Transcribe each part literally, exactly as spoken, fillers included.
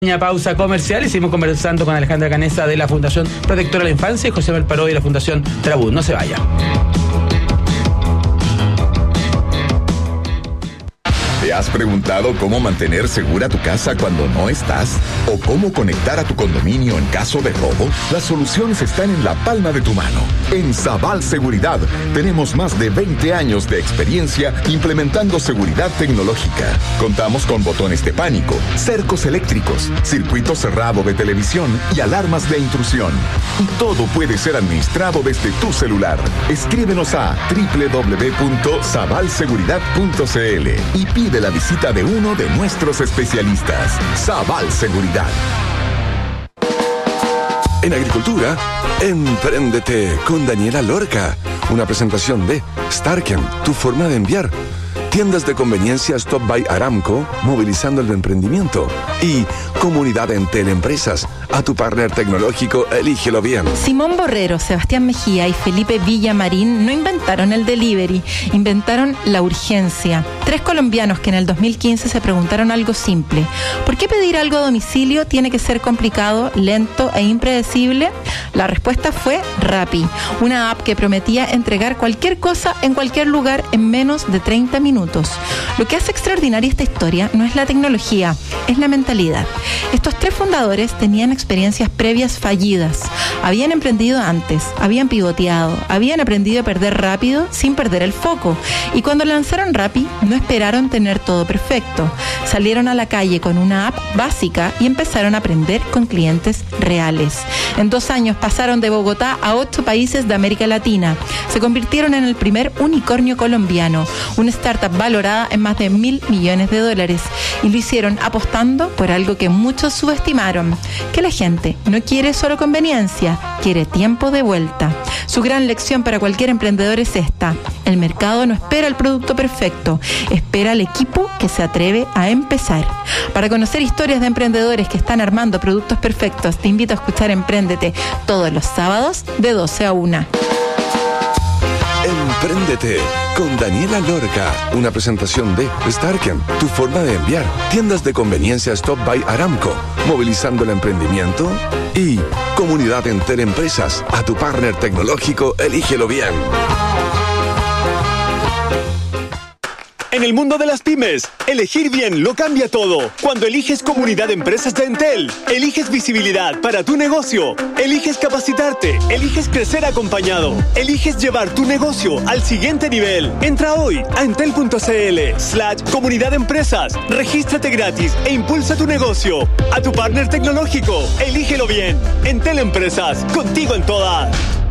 Pausa comercial y seguimos conversando con Alejandra Canessa de la Fundación Protectora de la Infancia y José Melparó de la Fundación Trabud. No se vaya. ¿Te has preguntado cómo mantener segura tu casa cuando no estás? ¿O cómo conectar a tu condominio en caso de robo? Las soluciones están en la palma de tu mano. En Sabal Seguridad tenemos más de veinte años de experiencia implementando seguridad tecnológica. Contamos con botones de pánico, cercos eléctricos, circuito cerrado de televisión y alarmas de intrusión. Y todo puede ser administrado desde tu celular. Escríbenos a doble u doble u doble u punto sabal seguridad punto c l y pide la visita de uno de nuestros especialistas. Sabal Seguridad. En agricultura, empréndete con Daniela Lorca. Una presentación de Starken, tu forma de enviar. Tiendas de conveniencia Stop by Aramco, movilizando el emprendimiento. Y Comunidad Entel Empresas, a tu partner tecnológico, elígelo bien. Simón Borrero, Sebastián Mejía y Felipe Villamarín no inventaron el delivery, inventaron la urgencia. Tres colombianos que en el dos mil quince se preguntaron algo simple. ¿Por qué pedir algo a domicilio tiene que ser complicado, lento e impredecible? La respuesta fue Rappi, una app que prometía entregar cualquier cosa en cualquier lugar en menos de treinta minutos. Lo que hace extraordinaria esta historia no es la tecnología, es la mentalidad. Estos tres fundadores tenían experiencias previas fallidas. Habían emprendido antes, habían pivoteado, habían aprendido a perder rápido sin perder el foco. Y cuando lanzaron Rappi, no esperaron tener todo perfecto. Salieron a la calle con una app básica y empezaron a aprender con clientes reales. En dos años pasaron de Bogotá a ocho países de América Latina. Se convirtieron en el primer unicornio colombiano, una startup valorada en más de mil millones de dólares. Y lo hicieron apostando por algo que muchos subestimaron, que la gente no quiere solo conveniencia, quiere tiempo de vuelta. Su gran lección para cualquier emprendedor es esta: el mercado no espera el producto perfecto, espera al equipo que se atreve a empezar. Para conocer historias de emprendedores que están armando productos perfectos, te invito a escuchar Empréndete todos los sábados de doce a una. Empréndete con Daniela Lorca, una presentación de Starken, tu forma de enviar. Tiendas de conveniencia Stop by Aramco, movilizando el emprendimiento. Y Comunidad Entel Empresas, a tu partner tecnológico, elígelo bien. En el mundo de las pymes, elegir bien lo cambia todo. Cuando eliges Comunidad de Empresas de Entel, eliges visibilidad para tu negocio, eliges capacitarte, eliges crecer acompañado, eliges llevar tu negocio al siguiente nivel. Entra hoy a entel.cl slash Comunidad de Empresas, regístrate gratis e impulsa tu negocio. A tu partner tecnológico, elígelo bien. Entel Empresas, contigo en todas.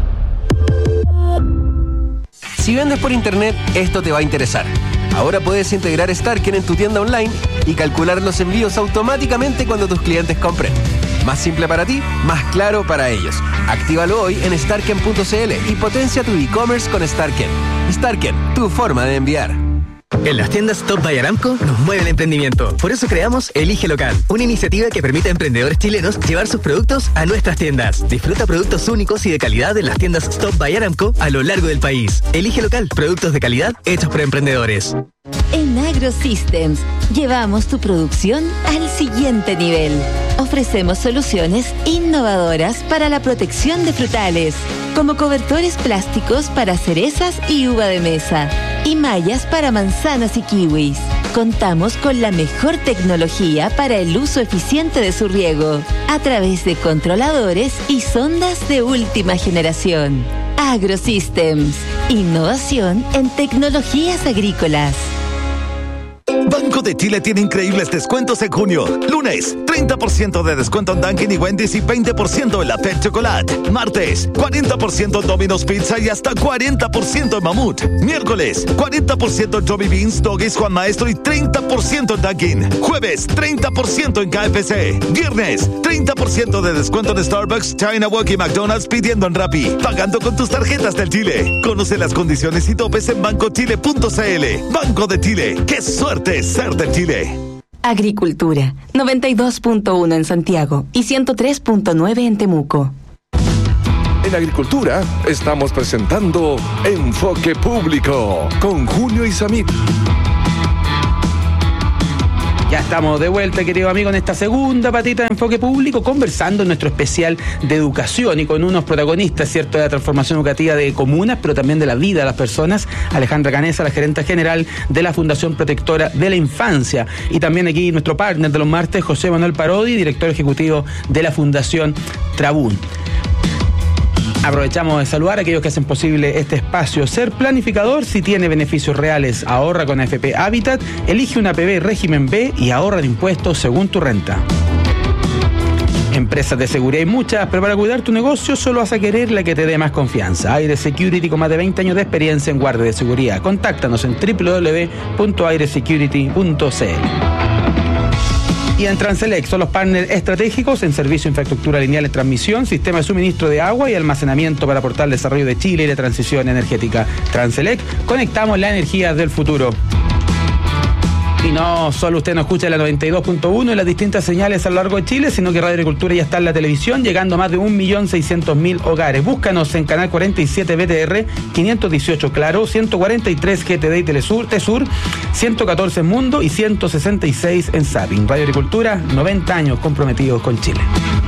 Si vendes por internet, esto te va a interesar. Ahora puedes integrar Starken en tu tienda online y calcular los envíos automáticamente cuando tus clientes compren. Más simple para ti, más claro para ellos. Actívalo hoy en starken punto c l y potencia tu e-commerce con Starken. Starken, tu forma de enviar. En las tiendas Stop by Aramco nos mueve el emprendimiento. Por eso creamos Elige Local, una iniciativa que permite a emprendedores chilenos llevar sus productos a nuestras tiendas. Disfruta productos únicos y de calidad en las tiendas Stop by Aramco a lo largo del país. Elige Local, productos de calidad hechos por emprendedores. En AgroSystems llevamos tu producción al siguiente nivel. Ofrecemos soluciones innovadoras para la protección de frutales, como cobertores plásticos para cerezas y uva de mesa, y mallas para manzanas y kiwis. Contamos con la mejor tecnología para el uso eficiente de su riego, a través de controladores y sondas de última generación. AgroSystems, innovación en tecnologías agrícolas. Banco de Chile tiene increíbles descuentos en junio. Lunes, treinta por ciento de descuento en Dunkin' y Wendy's y veinte por ciento en la Pet Chocolate. Martes, cuarenta por ciento en Domino's Pizza y hasta cuarenta por ciento en Mamut. Miércoles, cuarenta por ciento en Johnny Beans, Doggies, Juan Maestro y treinta por ciento en Dunkin'. Jueves, treinta por ciento en K F C. Viernes, treinta por ciento de descuento en Starbucks, China Walk y McDonald's pidiendo en Rappi. Pagando con tus tarjetas del Chile. Conoce las condiciones y topes en banco chile punto c l. Banco de Chile. ¡Qué suerte ser de Chile! Agricultura, noventa y dos punto uno en Santiago y ciento tres punto nueve en Temuco. En agricultura estamos presentando Enfoque Público con Julio Isamit. Ya estamos de vuelta, querido amigo, en esta segunda patita de Enfoque Público, conversando en nuestro especial de educación y con unos protagonistas, ¿cierto?, de la transformación educativa de comunas, pero también de la vida de las personas. Alejandra Canessa, la gerente general de la Fundación Protectora de la Infancia. Y también aquí nuestro partner de los martes, José Manuel Parodi, director ejecutivo de la Fundación Trabún. Aprovechamos de saludar a aquellos que hacen posible este espacio. Ser planificador si tiene beneficios reales. Ahorra con A F P Habitat, elige una P B régimen B y ahorra de impuestos según tu renta. Empresas de seguridad hay muchas, pero para cuidar tu negocio solo vas a querer la que te dé más confianza. Aire Security, con más de veinte años de experiencia en guardia de seguridad. Contáctanos en doble u doble u doble u punto aire security punto c l. Y en Transelec son los partners estratégicos en servicio de infraestructura lineal en transmisión, sistema de suministro de agua y almacenamiento para aportar el desarrollo de Chile y la transición energética. Transelec, conectamos la energía del futuro. Y no solo usted nos escucha en la noventa y dos punto uno y las distintas señales a lo largo de Chile, sino que Radio Agricultura ya está en la televisión, llegando a más de un millón seiscientos mil hogares. Búscanos en Canal cuarenta y siete B T R, quinientos dieciocho Claro, ciento cuarenta y tres G T D y Telesur, Tesur, ciento catorce Mundo y ciento sesenta y seis en Zapping. Radio Agricultura, noventa años comprometidos con Chile.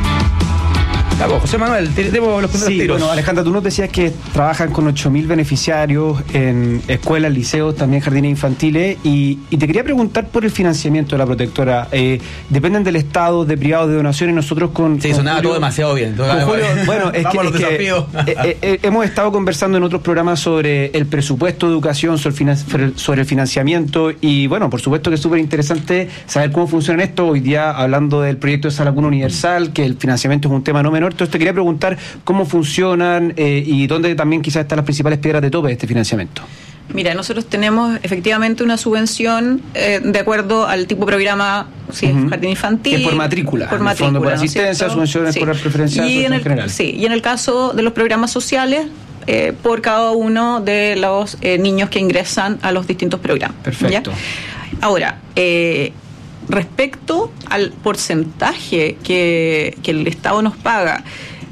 José Manuel, demos los primeros sí, tiros. Bueno, Alejandra, tú nos decías que trabajan con ocho mil beneficiarios en escuelas, liceos, también jardines infantiles, y, y te quería preguntar por el financiamiento de la protectora. Eh, ¿Dependen del Estado, de privados, de donaciones? Nosotros con... Sí, con sonaba Julio, todo demasiado bien. Todo con Julio, bueno, es que, los es que eh, eh, hemos estado conversando en otros programas sobre el presupuesto de educación, sobre el, finan- sobre el financiamiento, y bueno, por supuesto que es súper interesante saber cómo funciona esto. Hoy día, hablando del proyecto de Sala Cuna Universal, que el financiamiento es un tema no menor. Entonces te quería preguntar cómo funcionan eh, y dónde también quizás están las principales piedras de tope de este financiamiento. Mira, nosotros tenemos efectivamente una subvención eh, de acuerdo al tipo de programa, si es uh-huh. jardín infantil. Que es por matrícula. Por en matrícula. Fondo por ¿no asistencia, subvenciones sí. por preferencial, y en, el, en general. Sí, y en el caso de los programas sociales, eh, por cada uno de los eh, niños que ingresan a los distintos programas. Perfecto. ¿Ya? Ahora, eh, respecto al porcentaje que, que el Estado nos paga,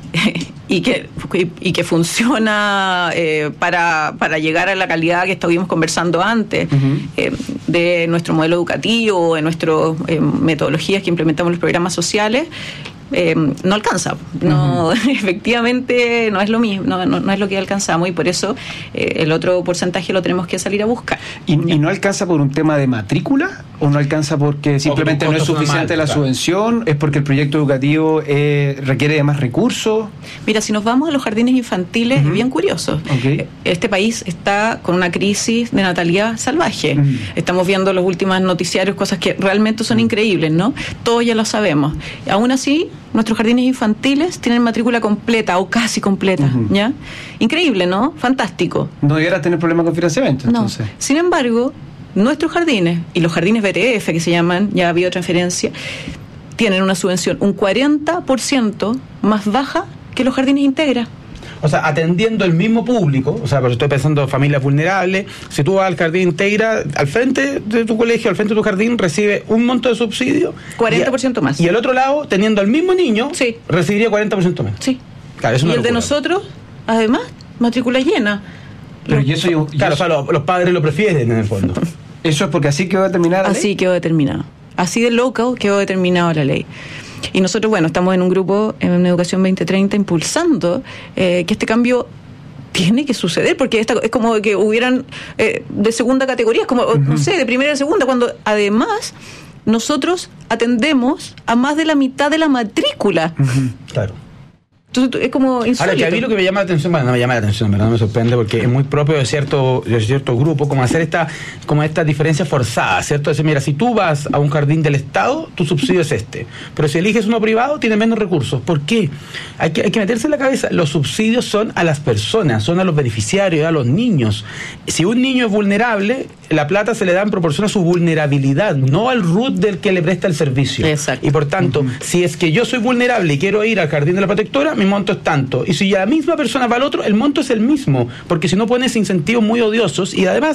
y que y que funciona eh, para, para llegar a la calidad que estábamos conversando antes, uh-huh. eh, de nuestro modelo educativo, de nuestras eh, metodologías que implementamos en los programas sociales, eh, no alcanza. No, uh-huh. Efectivamente no es lo mismo, no, no, no es lo que alcanzamos, y por eso eh, el otro porcentaje lo tenemos que salir a buscar. ¿Y, ¿Y no alcanza por un tema de matrícula? ¿O no alcanza porque simplemente no es suficiente la subvención? ¿Es porque el proyecto educativo eh, requiere de más recursos? Mira, si nos vamos a los jardines infantiles, uh-huh. es bien curioso. Okay. Este país está con una crisis de natalidad salvaje. Uh-huh. Estamos viendo los últimos noticiarios, cosas que realmente son uh-huh. increíbles, ¿no? Todos ya lo sabemos. Aún así, nuestros jardines infantiles tienen matrícula completa o casi completa, uh-huh. ¿ya? Increíble, ¿no? Fantástico. No debiera tener problemas con financiamiento, entonces. No. Sin embargo, nuestros jardines y los jardines B T F, que se llaman ya biotransferencia, tienen una subvención un cuarenta por ciento más baja que los jardines Integra. O sea, atendiendo el mismo público, o sea, pero estoy pensando en familias vulnerables. Si tú vas al jardín Integra, al frente de tu colegio, al frente de tu jardín, recibe un monto de subsidio. cuarenta por ciento más. Y el otro lado, teniendo al mismo niño, sí. recibiría cuarenta por ciento menos. Sí. Claro, es una y el locura. de nosotros, además, matrícula llena. Pero y eso yo, yo claro, eso... o sea, los, los padres lo prefieren en el fondo. Eso es porque así quedó determinada la ley. Así quedó determinado. Así de loco quedó determinada la ley. Y nosotros, bueno, estamos en un grupo en Educación veinte treinta impulsando eh, que este cambio tiene que suceder, porque esta, es como que hubieran eh, de segunda categoría, es como, uh-huh. no sé, de primera a segunda, cuando además nosotros atendemos a más de la mitad de la matrícula. Uh-huh. Claro. Entonces, es como insólito. Ahora, que a mí lo que me llama la atención, bueno, no me llama la atención, en verdad no me sorprende, porque es muy propio de cierto de cierto grupo, como hacer esta como esta diferencia forzada, ¿cierto? Decir, mira, si tú vas a un jardín del Estado, tu subsidio es este, pero si eliges uno privado, tiene menos recursos. ¿Por qué? Hay que, hay que meterse en la cabeza, los subsidios son a las personas, son a los beneficiarios, a los niños. Si un niño es vulnerable, la plata se le da en proporción a su vulnerabilidad, no al R U T del que le presta el servicio. Exacto. Y por tanto, uh-huh. si es que yo soy vulnerable y quiero ir al jardín de la protectora, mi monto es tanto. Y si la misma persona va al otro, el monto es el mismo, porque si no pones incentivos muy odiosos, y además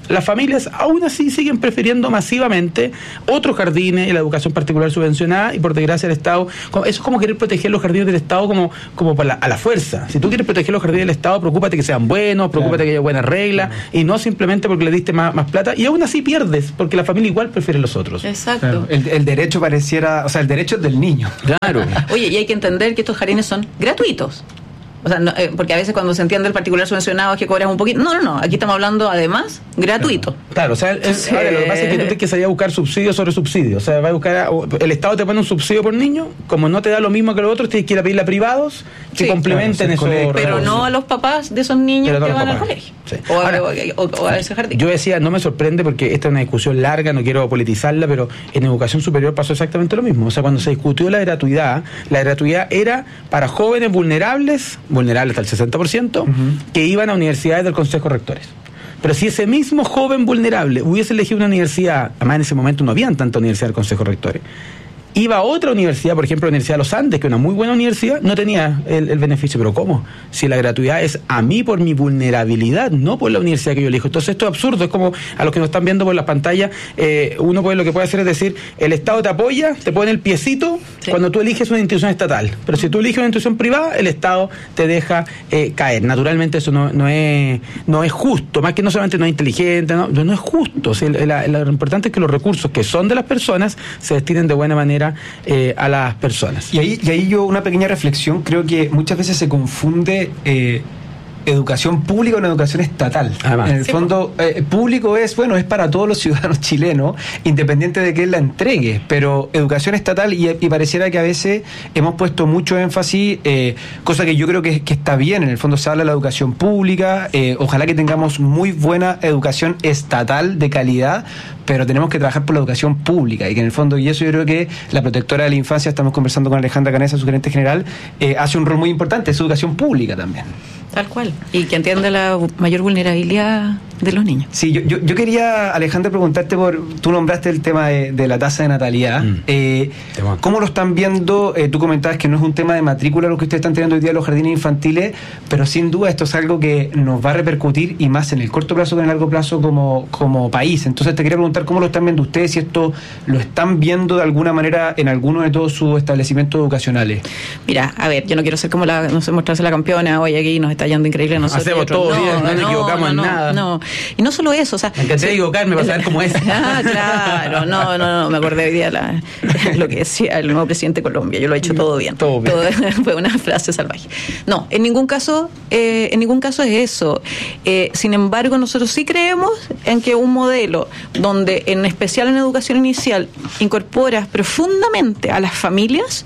las familias aún así siguen prefiriendo masivamente otros jardines y la educación particular subvencionada, y por desgracia el Estado, eso es como querer proteger los jardines del Estado como, como para la, a la fuerza. Si tú quieres proteger los jardines del Estado, preocúpate que sean buenos, preocúpate claro. que haya buenas reglas, claro. y no simplemente porque le diste más, más plata, y aún así pierdes, porque la familia igual prefiere los otros. Exacto. Claro. El, el derecho pareciera, o sea, el derecho es del niño. Claro. Oye, y hay que entender que estos jardines son gratuitos. O sea, no, eh, porque a veces cuando se entiende el particular subvencionado es que cobras un poquito. No, no, no. Aquí estamos hablando, además, gratuito. Claro, claro o sea, es, sí. ahora, lo que pasa es que tú tienes que salir a buscar subsidio sobre subsidio. O sea, va a buscar. El Estado te pone un subsidio por niño, como no te da lo mismo que los otros, tienes que ir a pedirle a privados que sí, complementen claro, eso. Pero no a los papás de esos niños no que van al colegio. Sí. O, ahora, o, o, o a ese jardín. Yo decía, no me sorprende porque esta es una discusión larga, no quiero politizarla, pero en educación superior pasó exactamente lo mismo. O sea, cuando se discutió la gratuidad, la gratuidad era para jóvenes vulnerables, vulnerables hasta el sesenta por ciento, uh-huh. que iban a universidades del Consejo de Rectores. Pero si ese mismo joven vulnerable hubiese elegido una universidad, además en ese momento no habían tanta universidad del Consejo de Rectores, iba a otra universidad, por ejemplo la Universidad de los Andes, que es una muy buena universidad, no tenía el, el beneficio. Pero ¿cómo? Si la gratuidad es a mí por mi vulnerabilidad, no por la universidad que yo elijo. Entonces esto es absurdo. Es como a los que nos están viendo por las pantallas, eh, uno puede, lo que puede hacer es decir, el Estado te apoya, te pone el piecito sí. cuando tú eliges una institución estatal, pero si tú eliges una institución privada, el Estado te deja eh, caer. Naturalmente eso no, no, es, no es justo, más que no solamente no es inteligente, no, no es justo. O sea, la, la, lo importante es que los recursos que son de las personas se destinen de buena manera Eh, a las personas. Y ahí, y ahí yo una pequeña reflexión, creo que muchas veces se confunde eh, educación pública con educación estatal. Además, en el sí, fondo, eh, público es, bueno, es para todos los ciudadanos chilenos, independiente de que él la entregue, pero educación estatal, y, y pareciera que a veces hemos puesto mucho énfasis, eh, cosa que yo creo que, que está bien, en el fondo se habla de la educación pública, eh, ojalá que tengamos muy buena educación estatal de calidad, pero tenemos que trabajar por la educación pública, y que en el fondo, y eso yo creo que la protectora de la infancia, estamos conversando con Alejandra Canessa, su gerente general, eh, hace un rol muy importante, es educación pública también. Tal cual, y que entienda la mayor vulnerabilidad de los niños. Sí, yo, yo, yo quería, Alejandra, preguntarte por, tú nombraste el tema de, de la tasa de natalidad, mm. eh, ¿cómo lo están viendo? Eh, tú comentabas que no es un tema de matrícula lo que ustedes están teniendo hoy día en los jardines infantiles, pero sin duda esto es algo que nos va a repercutir, y más en el corto plazo que en el largo plazo como, como país. Entonces te quería preguntar cómo lo están viendo ustedes, si esto lo están viendo de alguna manera en alguno de todos sus establecimientos educacionales. Mira, a ver, yo no quiero ser como la, no sé, mostrarse la campeona, hoy aquí nos está yendo increíble nosotros. Hacemos todo no, bien, no, no nos equivocamos no, en no, nada. No, y no solo eso, o sea... Me encanté de equivocarme para saber cómo es. Ah, claro, no, no, no, me acordé hoy día la, lo que decía el nuevo presidente de Colombia, yo lo he hecho todo bien. Todo bien. Todo, fue una frase salvaje. No, en ningún caso, eh, en ningún caso es eso. Eh, sin embargo, nosotros sí creemos en que un modelo donde, en especial en educación inicial, incorporas profundamente a las familias,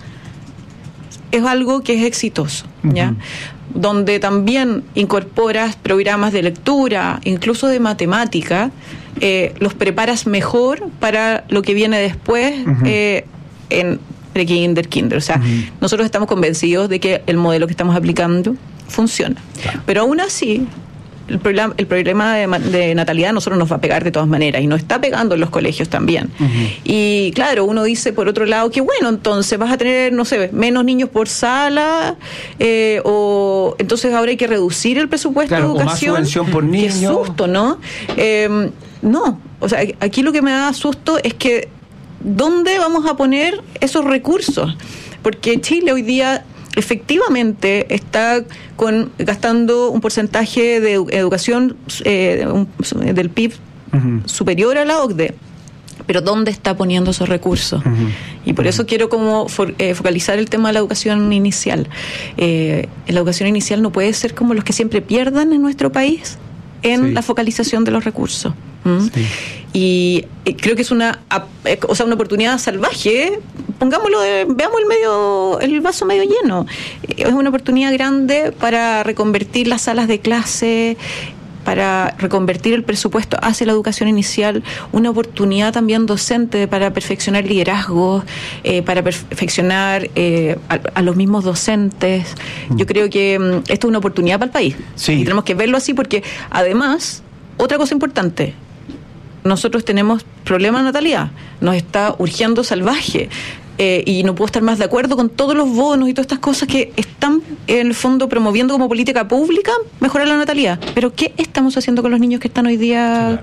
es algo que es exitoso, ¿ya? Uh-huh. Donde también incorporas programas de lectura, incluso de matemática, eh, los preparas mejor para lo que viene después uh-huh. eh, en pre-kinder, kinder. O sea, uh-huh. nosotros estamos convencidos de que el modelo que estamos aplicando funciona. Claro. Pero aún así, el problema, el problema de, de natalidad a nosotros nos va a pegar de todas maneras, y nos está pegando en los colegios también. Uh-huh. Y claro, uno dice por otro lado que bueno, entonces vas a tener, no sé, menos niños por sala, eh, o entonces ahora hay que reducir el presupuesto claro, de educación. O más subvención por niño. Qué susto, ¿no? Eh, no, o sea, aquí lo que me da susto es que ¿dónde vamos a poner esos recursos? Porque Chile hoy día efectivamente está con gastando un porcentaje de edu- educación eh, un, del P I B uh-huh. superior a la O C D E, pero ¿dónde está poniendo esos recursos? Uh-huh. Y por uh-huh. eso quiero como for, eh, focalizar el tema de la educación inicial. Eh, la educación inicial no puede ser como los que siempre pierdan en nuestro país en sí. la focalización de los recursos. ¿Mm? Sí. Y eh, creo que es una eh, o sea, una oportunidad salvaje, pongámoslo de, veamos el medio el vaso medio lleno, eh, es una oportunidad grande para reconvertir las salas de clase, para reconvertir el presupuesto hacia la educación inicial, una oportunidad también docente para perfeccionar liderazgos, eh, para perfeccionar eh, a, a los mismos docentes. Mm. Yo creo que um, esto es una oportunidad para el país. Sí. Y tenemos que verlo así porque, además, otra cosa importante, nosotros tenemos problema de natalidad, nos está urgiendo salvaje. Eh, y no puedo estar más de acuerdo con todos los bonos y todas estas cosas que están en el fondo promoviendo como política pública mejorar la natalidad. Pero ¿qué estamos haciendo con los niños que están hoy día? Claro.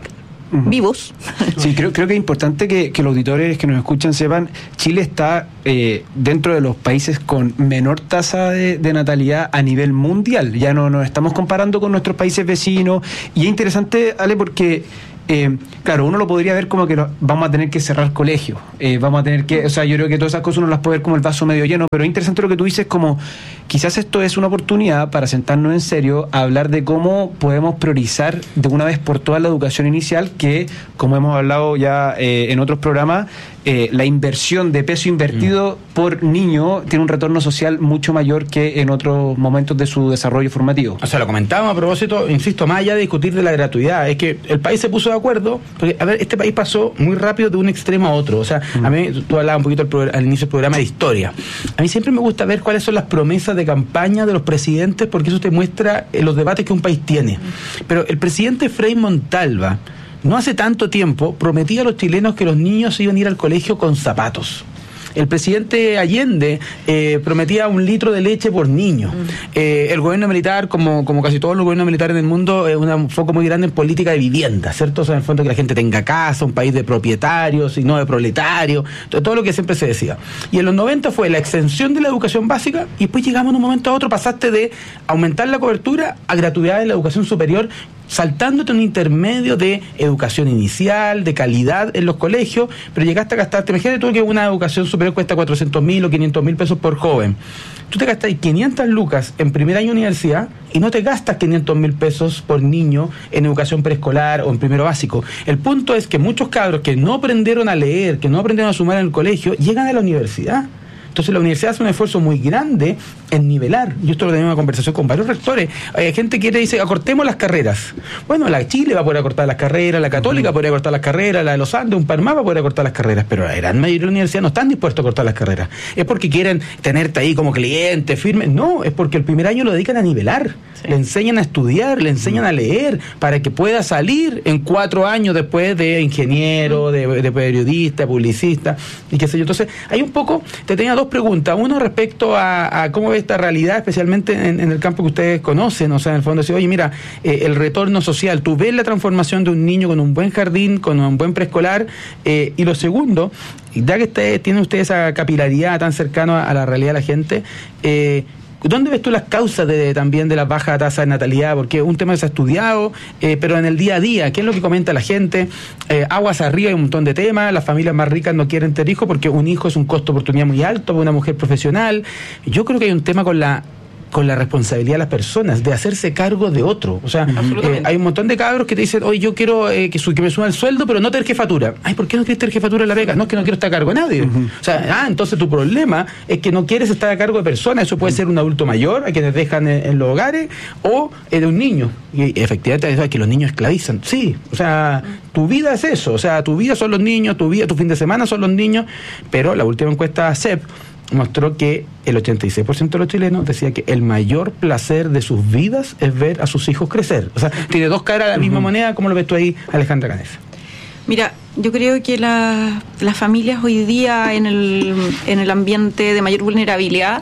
Uh-huh. vivos. Sí, creo, creo que es importante que, que los auditores que nos escuchan sepan, Chile está eh, dentro de los países con menor tasa de, de natalidad a nivel mundial. Ya no nos estamos comparando con nuestros países vecinos. Y es interesante, Ale, porque Eh, claro, uno lo podría ver como que lo, vamos a tener que cerrar colegios, eh, vamos a tener que, o sea, yo creo que todas esas cosas uno las puede ver como el vaso medio lleno, pero es interesante lo que tú dices, como quizás esto es una oportunidad para sentarnos en serio a hablar de cómo podemos priorizar de una vez por todas la educación inicial, que como hemos hablado ya eh, en otros programas, eh, la inversión de peso invertido mm. por niño tiene un retorno social mucho mayor que en otros momentos de su desarrollo formativo. O sea, lo comentábamos a propósito, insisto, más allá de discutir de la gratuidad, es que el país se puso de acuerdo, porque, a ver, este país pasó muy rápido de un extremo a otro. O sea, mm. a mí, tú hablabas un poquito al, programa, al inicio del programa de historia. A mí siempre me gusta ver cuáles son las promesas de campaña de los presidentes, porque eso te muestra eh, los debates que un país tiene. Pero el presidente Frei Montalva, no hace tanto tiempo, prometía a los chilenos que los niños iban a ir al colegio con zapatos. El presidente Allende eh, prometía un litro de leche por niño. Mm. Eh, el gobierno militar, como, como casi todos los gobiernos militares del mundo, es un foco muy grande en política de vivienda, ¿cierto? O sea, en el fondo que la gente tenga casa, un país de propietarios y no de proletarios, todo, todo lo que siempre se decía. Y en los noventa fue la extensión de la educación básica, y después llegamos en un momento a otro, pasaste de aumentar la cobertura a gratuidad de la educación superior, saltándote un intermedio de educación inicial, de calidad en los colegios, pero llegaste a gastarte, imagínate tú que una educación superior cuesta cuatrocientos mil o quinientos mil pesos por joven. Tú te gastas quinientas lucas en primer año de universidad y no te gastas quinientos mil pesos por niño en educación preescolar o en primero básico. El punto es que muchos cabros que no aprendieron a leer, que no aprendieron a sumar en el colegio, llegan a la universidad. Entonces la universidad hace un esfuerzo muy grande en nivelar. Yo esto lo tenía una conversación con varios rectores. Hay gente que quiere, dice, acortemos las carreras. Bueno, la Chile va a poder acortar las carreras, la Católica uh-huh. podría acortar las carreras, la de los Andes, un par más va a poder acortar las carreras, pero la gran mayoría de la universidad no están dispuestos a cortar las carreras. ¿Es porque quieren tenerte ahí como cliente firme? No, es porque el primer año lo dedican a nivelar. Sí. Le enseñan a estudiar, le enseñan uh-huh. a leer, para que pueda salir en cuatro años después de ingeniero, de, de periodista, publicista, y qué sé yo. Entonces, hay un poco, te tenía dos preguntas. Uno respecto a, a cómo ve esta realidad, especialmente en, en el campo que ustedes conocen, o sea, en el fondo, decir, oye, mira, eh, el retorno social, tú ves la transformación de un niño con un buen jardín, con un buen preescolar, eh, y lo segundo, ya que ustedes, tienen ustedes esa capilaridad tan cercana a la realidad de la gente, eh, ¿dónde ves tú las causas de, también de la baja tasa de natalidad? Porque es un tema que se ha estudiado, eh, pero en el día a día, ¿qué es lo que comenta la gente? Eh, aguas arriba hay un montón de temas, las familias más ricas no quieren tener hijos porque un hijo es un costo de oportunidad muy alto para una mujer profesional. Yo creo que hay un tema con la con la responsabilidad de las personas, de hacerse cargo de otro. O sea, eh, hay un montón de cabros que te dicen, oye, yo quiero eh, que, su, que me suba el sueldo, pero no tener jefatura. Ay, ¿por qué no quieres tener jefatura en la beca? No, es que no quiero estar a cargo de nadie. Uh-huh. O sea, ah, entonces tu problema es que no quieres estar a cargo de personas. Eso puede uh-huh. ser un adulto mayor, a quienes dejan en, en los hogares, o eh, de un niño. Y efectivamente, es que los niños esclavizan. Sí, o sea, tu vida es eso. O sea, tu vida son los niños, tu vida, tu fin de semana son los niños, pero la última encuesta C E P mostró que el ochenta y seis por ciento de los chilenos decía que el mayor placer de sus vidas es ver a sus hijos crecer. O sea, tiene dos caras de la misma uh-huh. moneda. ¿Cómo lo ves tú ahí, Alejandra Canessa? Mira, yo creo que la, las familias hoy día en el, en el ambiente de mayor vulnerabilidad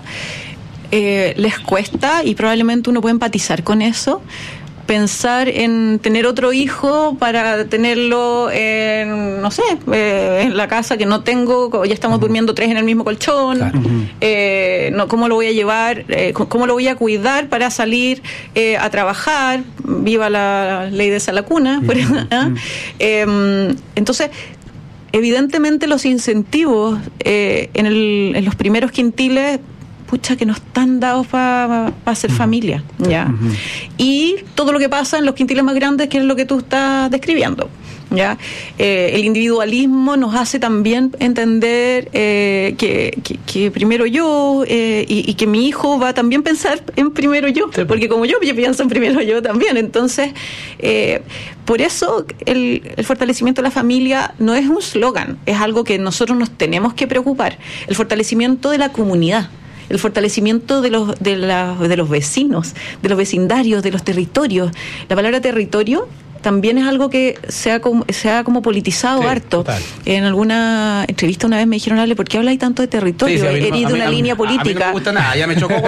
eh, les cuesta, y probablemente uno puede empatizar con eso, pensar en tener otro hijo para tenerlo en, no sé, eh, en la casa que no tengo, ya estamos uh-huh. durmiendo tres en el mismo colchón, claro. eh, no, ¿cómo lo voy a llevar? Eh, ¿Cómo lo voy a cuidar para salir eh, a trabajar? Viva la ley de Salacuna. Uh-huh. ¿eh? Eh, entonces, evidentemente los incentivos eh, en, el, en los primeros quintiles, pucha, que no están dados para pa hacer uh-huh. familia, ¿ya? Uh-huh. Y todo lo que pasa en los quintiles más grandes, que es lo que tú estás describiendo, ¿ya? Eh, el individualismo nos hace también entender eh, que, que, que primero yo eh, y, y que mi hijo va a también pensar en primero yo, sí. porque como yo, yo pienso en primero yo también. Entonces, eh, por eso el, el fortalecimiento de la familia no es un slogan, es algo que nosotros nos tenemos que preocupar. El fortalecimiento de la comunidad, el fortalecimiento de los de, la, de los vecinos, de los vecindarios, de los territorios. La palabra territorio también es algo que se ha como, se ha como politizado sí, harto. Total. En alguna entrevista una vez me dijeron, Ale, ¿por qué habláis tanto de territorio? Sí, sí, Eres no, de una mí, línea a mí, política. A mí no me gusta nada, ya me chocó.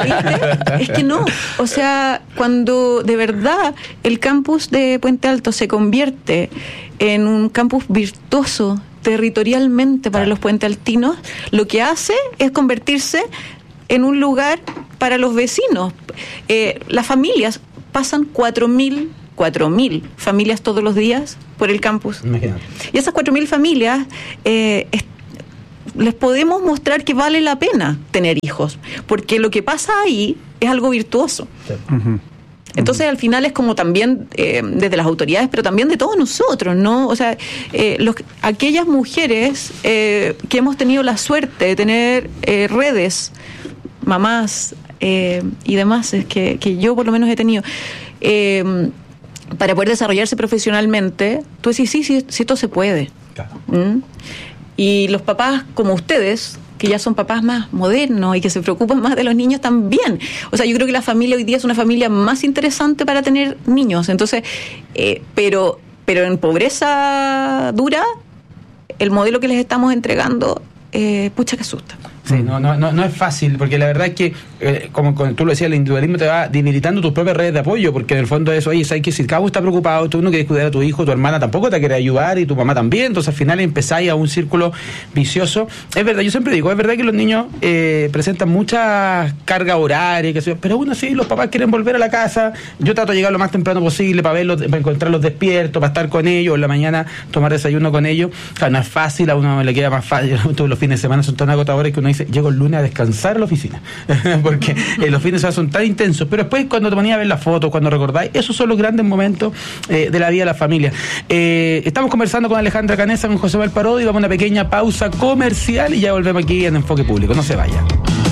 Es que no, o sea, cuando de verdad el campus de Puente Alto se convierte en un campus virtuoso territorialmente para los puentealtinos, lo que hace es convertirse en un lugar para los vecinos. Eh, las familias pasan cuatro mil familias todos los días por el campus. Imagínate. Y esas cuatro mil familias eh, est- les podemos mostrar que vale la pena tener hijos, porque lo que pasa ahí es algo virtuoso. Sí. Uh-huh. Entonces, al final es como también eh, desde las autoridades, pero también de todos nosotros, ¿no? O sea, eh, los, aquellas mujeres eh, que hemos tenido la suerte de tener eh, redes, mamás eh, y demás, es que, que yo por lo menos he tenido, eh, para poder desarrollarse profesionalmente, tú decís, sí, sí, sí, esto se puede. Claro. ¿Mm? Y los papás como ustedes, que ya son papás más modernos y que se preocupan más de los niños también. O sea, yo creo que la familia hoy día es una familia más interesante para tener niños. Entonces, eh, pero, pero en pobreza dura, el modelo que les estamos entregando, eh, pucha que asusta. Sí, no, no, no, no es fácil, porque la verdad es que, eh, como, como tú lo decías, el individualismo te va debilitando tus propias redes de apoyo, porque en el fondo eso, oye, sabes que si el cabo está preocupado, tú no quieres cuidar a tu hijo, tu hermana tampoco te quiere ayudar y tu mamá también, entonces al final empezáis a un círculo vicioso. Es verdad, yo siempre digo, es verdad que los niños eh, presentan mucha carga horaria, que sé yo, pero bueno, sí, los papás quieren volver a la casa, yo trato de llegar lo más temprano posible para verlos, para encontrarlos despiertos, para estar con ellos, en la mañana tomar desayuno con ellos. O sea, no es fácil, a uno le queda más fácil, todos los fines de semana son tan agotadores que uno dice, llego el lunes a descansar a la oficina porque eh, los fines de semana son tan intensos, pero después cuando te ponías a ver las fotos, cuando recordáis, esos son los grandes momentos eh, de la vida de la familia. Eh, estamos conversando con Alejandra Canessa, con José Parodi, y vamos a una pequeña pausa comercial y ya volvemos aquí en Enfoque Público, no se vaya.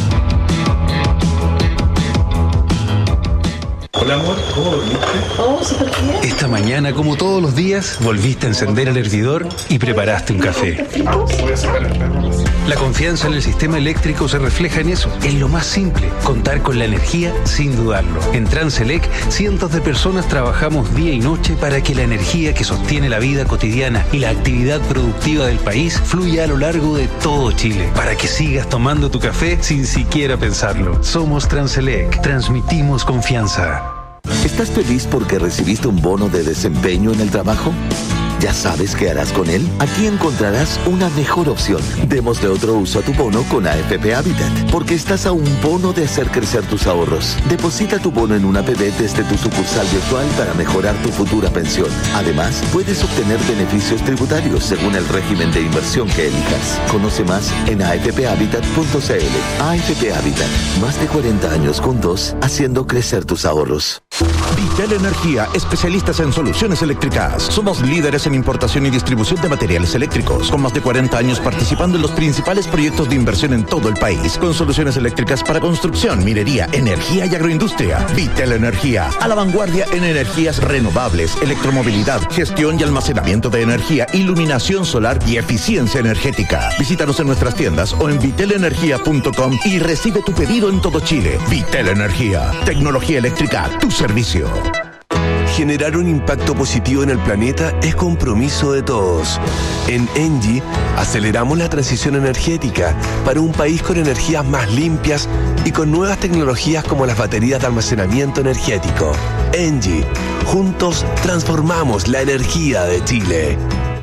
Hola amor, ¿cómo dormiste? Oh, súper bien. Esta mañana, como todos los días, volviste a encender el hervidor y preparaste un café. Voy a sacar el perro. La confianza en el sistema eléctrico se refleja en eso, en lo más simple, contar con la energía sin dudarlo. En Transelec, cientos de personas trabajamos día y noche para que la energía que sostiene la vida cotidiana y la actividad productiva del país fluya a lo largo de todo Chile, para que sigas tomando tu café sin siquiera pensarlo. Somos Transelec, transmitimos confianza. ¿Estás feliz porque recibiste un bono de desempeño en el trabajo? ¿Ya sabes qué harás con él? Aquí encontrarás una mejor opción. Démosle otro uso a tu bono con A F P Habitat, porque estás a un bono de hacer crecer tus ahorros. Deposita tu bono en una A P B desde tu sucursal virtual para mejorar tu futura pensión. Además, puedes obtener beneficios tributarios según el régimen de inversión que elijas. Conoce más en a f p habitat punto c l. A F P Habitat, más de cuarenta años juntos, haciendo crecer tus ahorros. Vitel Energía, especialistas en soluciones eléctricas. Somos líderes en importación y distribución de materiales eléctricos, con más de cuarenta años participando en los principales proyectos de inversión en todo el país, con soluciones eléctricas para construcción, minería, energía y agroindustria. Vitel Energía, a la vanguardia en energías renovables, electromovilidad, gestión y almacenamiento de energía, iluminación solar y eficiencia energética. Visítanos en nuestras tiendas o en vitel energía punto com y recibe tu pedido en todo Chile. Vitel Energía, tecnología eléctrica a tu servicio. Generar un impacto positivo en el planeta es compromiso de todos. En Engie aceleramos la transición energética para un país con energías más limpias y con nuevas tecnologías como las baterías de almacenamiento energético. Engie, juntos transformamos la energía de Chile.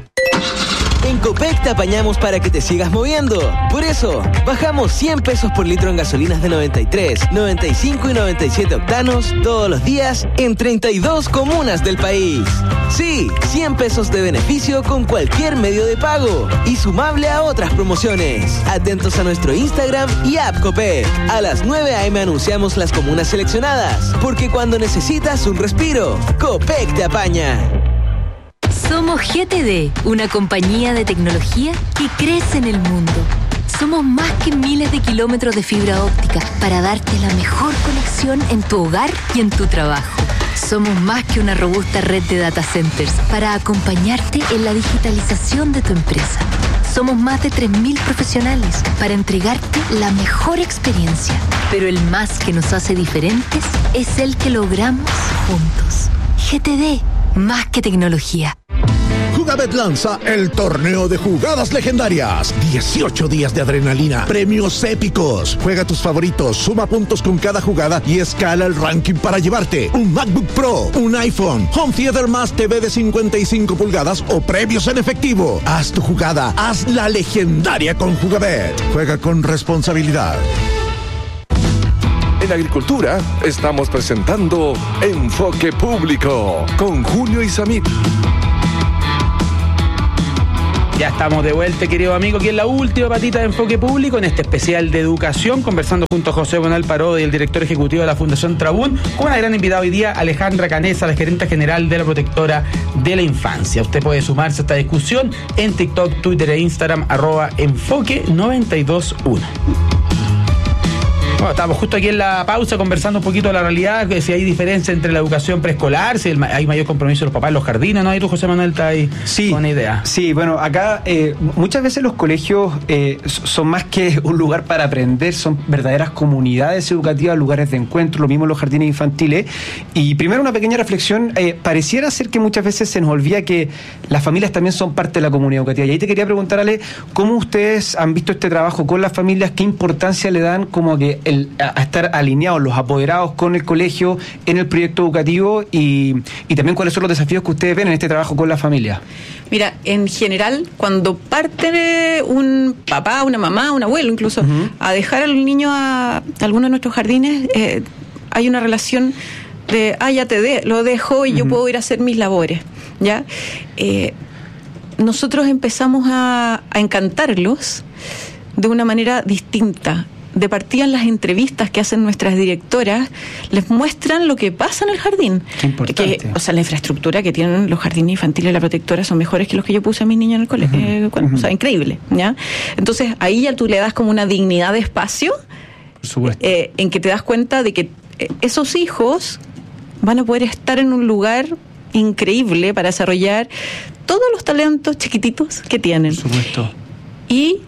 En Copec te apañamos para que te sigas moviendo. Por eso, bajamos cien pesos por litro en gasolinas de noventa y tres, noventa y cinco y noventa y siete octanos todos los días en treinta y dos comunas del país. Sí, cien pesos de beneficio con cualquier medio de pago y sumable a otras promociones. Atentos a nuestro Instagram y app Copec. A las nueve a eme anunciamos las comunas seleccionadas, porque cuando necesitas un respiro, Copec te apaña. Somos G T D, una compañía de tecnología que crece en el mundo. Somos más que miles de kilómetros de fibra óptica para darte la mejor conexión en tu hogar y en tu trabajo. Somos más que una robusta red de data centers para acompañarte en la digitalización de tu empresa. Somos más de tres mil profesionales para entregarte la mejor experiencia. Pero el más que nos hace diferentes es el que logramos juntos. G T D, más que tecnología. Jugabet lanza el torneo de jugadas legendarias. dieciocho días de adrenalina, premios épicos. Juega tus favoritos, suma puntos con cada jugada y escala el ranking para llevarte un MacBook Pro, un iPhone, Home Theater más T V de cincuenta y cinco pulgadas o premios en efectivo. Haz tu jugada, haz la legendaria con Jugabet. Juega con responsabilidad. En Agricultura estamos presentando Enfoque Público con Julio Isamit. Ya estamos de vuelta, querido amigo, aquí en la última patita de Enfoque Público, en este especial de educación, conversando junto a José Bonal Parodi, el director ejecutivo de la Fundación Trabún, con una gran invitada hoy día, Alejandra Canesa, la gerente general de la Protectora de la Infancia. Usted puede sumarse a esta discusión en TikTok, Twitter e Instagram, arroba Enfoque noventa y dos uno. Bueno, estamos justo aquí en la pausa conversando un poquito de la realidad, que si hay diferencia entre la educación preescolar, si hay mayor compromiso de los papás en los jardines, ¿no? Ahí tú, José Manuel, estás ahí sí, con una idea. Sí, bueno, acá eh, muchas veces los colegios eh, son más que un lugar para aprender, son verdaderas comunidades educativas, lugares de encuentro, lo mismo los jardines infantiles. Y primero una pequeña reflexión, eh, pareciera ser que muchas veces se nos olvida que las familias también son parte de la comunidad educativa. Y ahí te quería preguntar, Ale, ¿cómo ustedes han visto este trabajo con las familias? ¿Qué importancia le dan como que el, a, a estar alineados los apoderados con el colegio en el proyecto educativo y, y también cuáles son los desafíos que ustedes ven en este trabajo con la familia? Mira, en general, cuando parte un papá, una mamá, un abuelo incluso, uh-huh. a dejar al niño a, a alguno de nuestros jardines, eh, hay una relación de, ah, ya te de, lo dejo y uh-huh. yo puedo ir a hacer mis labores, ¿ya? Eh, nosotros empezamos a, a encantarlos de una manera distinta. De partida, en las entrevistas que hacen nuestras directoras, les muestran lo que pasa en el jardín. Qué importante. Que, o sea, la infraestructura que tienen los jardines infantiles de la Protectora son mejores que los que yo puse a mis niños en el colegio. Uh-huh. Eh, bueno, uh-huh. O sea, increíble, ¿ya? Entonces, ahí ya tú le das como una dignidad de espacio, por supuesto. Eh, en que te das cuenta de que esos hijos van a poder estar en un lugar increíble para desarrollar todos los talentos chiquititos que tienen. Por supuesto. Y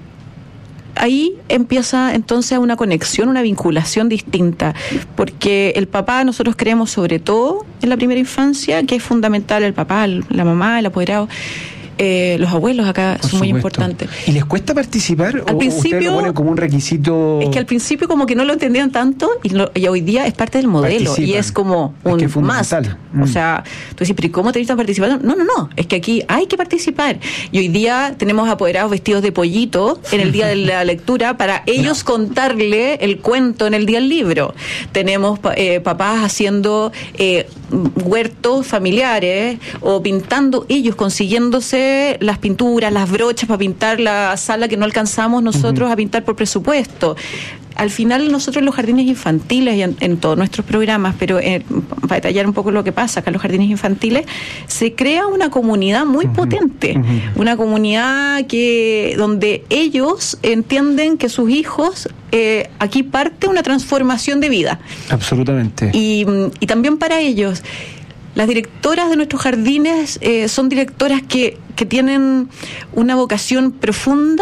ahí empieza entonces una conexión, una vinculación distinta, porque el papá, nosotros creemos sobre todo en la primera infancia, que es fundamental el papá, la mamá, el apoderado. Eh, los abuelos acá Por son muy supuesto. importantes. ¿Y les cuesta participar? Al ¿O principio, ustedes lo ponen como un requisito? Es que al principio como que no lo entendían tanto y, lo, y hoy día es parte del modelo. Participan. Y es como un es que must. Mm. O sea, tú dices, pero ¿y cómo te están participando? No, no, no. Es que aquí hay que participar. Y hoy día tenemos apoderados vestidos de pollito en el día de la lectura para ellos no. contarle el cuento en el día del libro. Tenemos eh, papás haciendo eh, huertos familiares o pintando ellos, consiguiéndose las pinturas, las brochas para pintar la sala que no alcanzamos nosotros uh-huh. a pintar por presupuesto. Al final nosotros en los jardines infantiles y en, en todos nuestros programas, pero eh, para detallar un poco lo que pasa acá en los jardines infantiles, se crea una comunidad muy uh-huh. potente, uh-huh. una comunidad que donde ellos entienden que sus hijos, eh, aquí parte una transformación de vida. Absolutamente. Y, y también para ellos. Las directoras de nuestros jardines eh, son directoras que, que tienen una vocación profunda,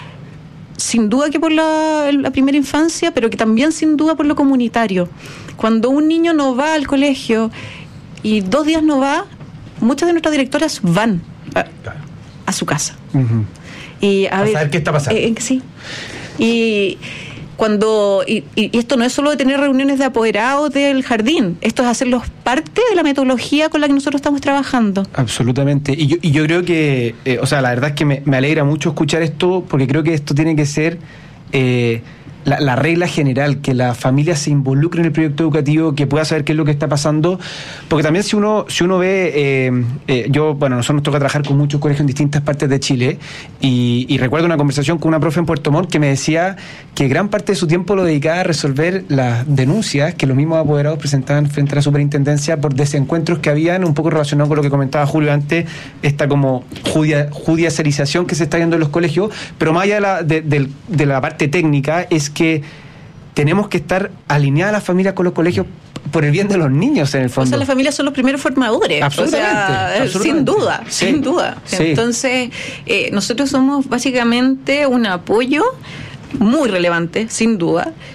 sin duda que por la, la primera infancia, pero que también sin duda por lo comunitario. Cuando un niño no va al colegio y dos días no va, muchas de nuestras directoras van a, a su casa. Uh-huh. Y a, a ver, saber qué está pasando. Eh, sí. Y... Cuando y, y esto no es solo de tener reuniones de apoderados del jardín, esto es hacerlos parte de la metodología con la que nosotros estamos trabajando. Absolutamente. Y yo, y yo creo que, eh, o sea, la verdad es que me, me alegra mucho escuchar esto, porque creo que esto tiene que ser eh, la, la regla general, que la familia se involucre en el proyecto educativo, que pueda saber qué es lo que está pasando, porque también si uno si uno ve, eh, eh, yo, bueno, nosotros nos toca trabajar con muchos colegios en distintas partes de Chile, y, y recuerdo una conversación con una profe en Puerto Montt que me decía que gran parte de su tiempo lo dedicaba a resolver las denuncias que los mismos apoderados presentaban frente a la superintendencia por desencuentros que habían, un poco relacionado con lo que comentaba Julio antes, esta como judia, judicialización que se está viendo en los colegios, pero más allá de la, de, de, de la parte técnica, es que tenemos que estar alineadas las familias con los colegios por el bien de los niños, en el fondo. O sea, las familias son los primeros formadores. Absolutamente. O sea, absolutamente. Sin duda, sí. sin duda. Sí. Entonces, eh, nosotros somos básicamente un apoyo muy relevante, sin duda,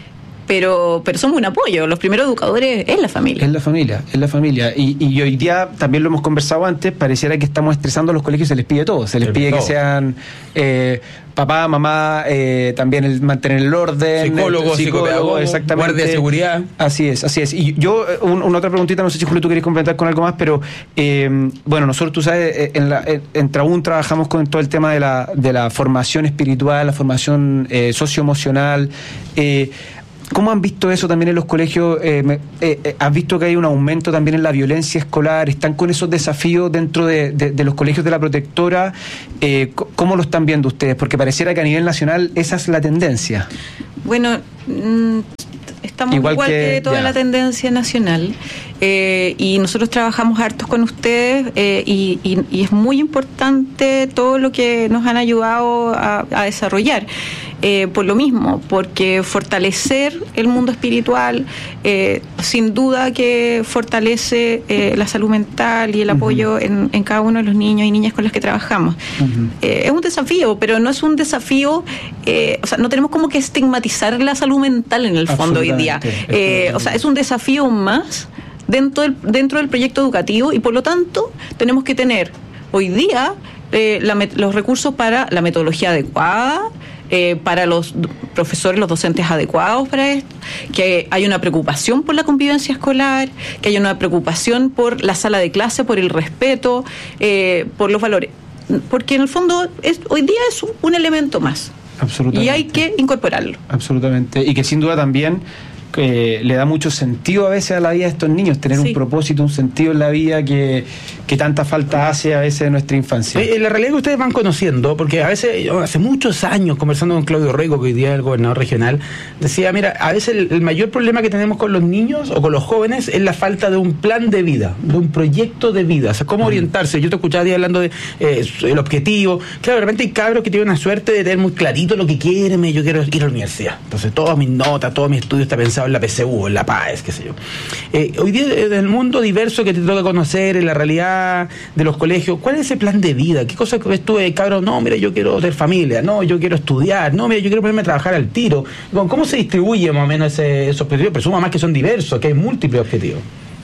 pero pero somos un apoyo. Los primeros educadores es la familia. Es la familia, es la familia. Y, y hoy día, también lo hemos conversado antes, pareciera que estamos estresando a los colegios, se les pide todo. Se les pide que sean eh, papá, mamá, eh, también el mantener el orden. Psicólogo, psicólogo, exactamente. Guardia de seguridad. Así es, así es. Y yo, un, una otra preguntita, no sé si Julio tú querés complementar con algo más, pero eh, bueno, nosotros, tú sabes, en, la, en, en Traún trabajamos con todo el tema de la, de la formación espiritual, la formación eh, socioemocional. Eh, ¿Cómo han visto eso también en los colegios? Eh, me, eh, eh, ¿Has visto que hay un aumento también en la violencia escolar? ¿Están con esos desafíos dentro de, de, de los colegios de la protectora? Eh, ¿Cómo lo están viendo ustedes? Porque pareciera que a nivel nacional esa es la tendencia. Bueno, mmm, estamos igual, igual que, que toda ya. la tendencia nacional. Eh, y nosotros trabajamos hartos con ustedes eh, y, y, y es muy importante todo lo que nos han ayudado a, a desarrollar. Eh, por lo mismo, porque fortalecer el mundo espiritual eh, sin duda que fortalece eh, la salud mental y el apoyo uh-huh. en, en cada uno de los niños y niñas con los que trabajamos. Uh-huh. Eh, es un desafío, pero no es un desafío, eh, o sea, no tenemos como que estigmatizar la salud mental en el fondo hoy día. Eh, o sea, es un desafío más dentro del, dentro del proyecto educativo y por lo tanto tenemos que tener hoy día eh, la, los recursos para la metodología adecuada, Eh, para los profesores, los docentes adecuados para esto, que hay una preocupación por la convivencia escolar, que hay una preocupación por la sala de clase, por el respeto, eh, por los valores. Porque en el fondo es, hoy día es un, un elemento más. Absolutamente. Y hay que incorporarlo. Absolutamente. Y que sin duda también eh, le da mucho sentido a veces a la vida de estos niños, tener sí. un propósito, un sentido en la vida que, que tanta falta hace a veces de nuestra infancia. Eh, la realidad que ustedes van conociendo, porque a veces, yo hace muchos años, conversando con Claudio Rego, que hoy día es el gobernador regional, decía, mira, a veces el, el mayor problema que tenemos con los niños o con los jóvenes es la falta de un plan de vida, de un proyecto de vida, o sea, cómo orientarse. Yo te escuchaba día hablando de eh, el objetivo. Claro, de repente hay cabros que tienen una suerte de tener muy clarito lo que quieren, yo quiero ir a la universidad. Entonces, todas mis notas, todo mi estudio está pensado en la P C U, en la P A E S, qué sé yo. Eh, hoy día, en el mundo diverso que te toca conocer, en la realidad de los colegios, ¿cuál es ese plan de vida? ¿Qué cosas ves tú, eh, cabrón? No, mira, yo quiero tener familia, no, yo quiero estudiar, no, mira, yo quiero ponerme a trabajar al tiro. ¿Cómo se distribuye más o menos ese, esos objetivos? Presumo más que son diversos, que hay múltiples objetivos.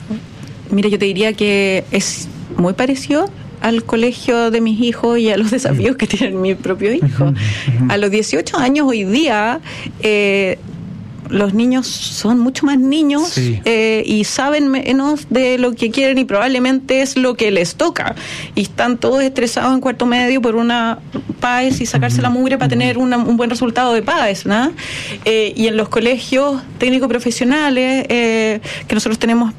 Mira, yo te diría que es muy parecido al colegio de mis hijos y a los desafíos que tiene mi propio hijo. A los dieciocho años hoy día, eh, los niños son mucho más niños sí. eh, y saben menos de lo que quieren y probablemente es lo que les toca. Y están todos estresados en cuarto medio por una P A E S y sacarse uh-huh. la mugre para uh-huh. tener una, un buen resultado de P A E S, ¿no? Eh, y en los colegios técnico-profesionales, eh, que nosotros tenemos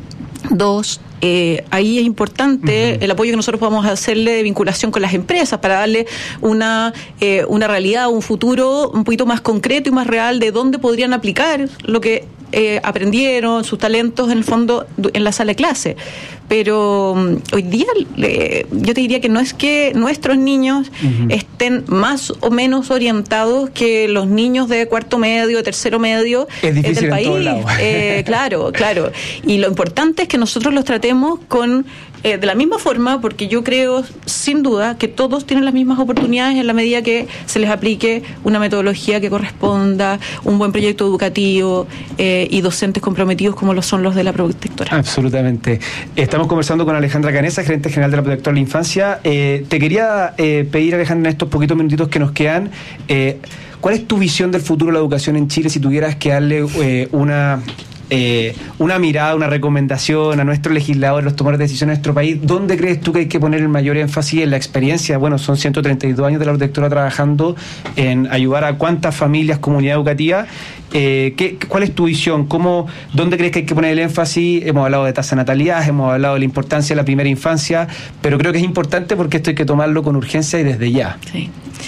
dos, Eh, ahí es importante uh-huh. el apoyo que nosotros podamos hacerle de vinculación con las empresas para darle una eh, una realidad, un futuro un poquito más concreto y más real de dónde podrían aplicar lo que eh, aprendieron, sus talentos en el fondo en la sala de clase. Pero um, hoy día eh, yo te diría que no es que nuestros niños uh-huh. estén más o menos orientados que los niños de cuarto medio, de tercero medio es difícil del país. En todos lados. Eh, claro, claro. Y lo importante es que nosotros los tratemos con eh, de la misma forma, porque yo creo sin duda que todos tienen las mismas oportunidades en la medida que se les aplique una metodología que corresponda, un buen proyecto educativo eh, y docentes comprometidos como lo son los de la protectora. Absolutamente. Estamos conversando con Alejandra Canessa, gerente general de la Protectora de la Infancia. Eh, te quería eh, pedir, Alejandra, en estos poquitos minutitos que nos quedan, eh, ¿cuál es tu visión del futuro de la educación en Chile si tuvieras que darle eh, una... Eh, una mirada, una recomendación a nuestros legisladores, los tomadores de decisiones de nuestro país? ¿Dónde crees tú que hay que poner el mayor énfasis en la experiencia? Bueno, son ciento treinta y dos años de la protectora trabajando en ayudar a cuántas familias, comunidad educativa. Eh, ¿qué, ¿Cuál es tu visión? ¿Cómo, ¿Dónde crees que hay que poner el énfasis? Hemos hablado de tasa de natalidad, hemos hablado de la importancia de la primera infancia, pero creo que es importante porque esto hay que tomarlo con urgencia y desde ya. Sí.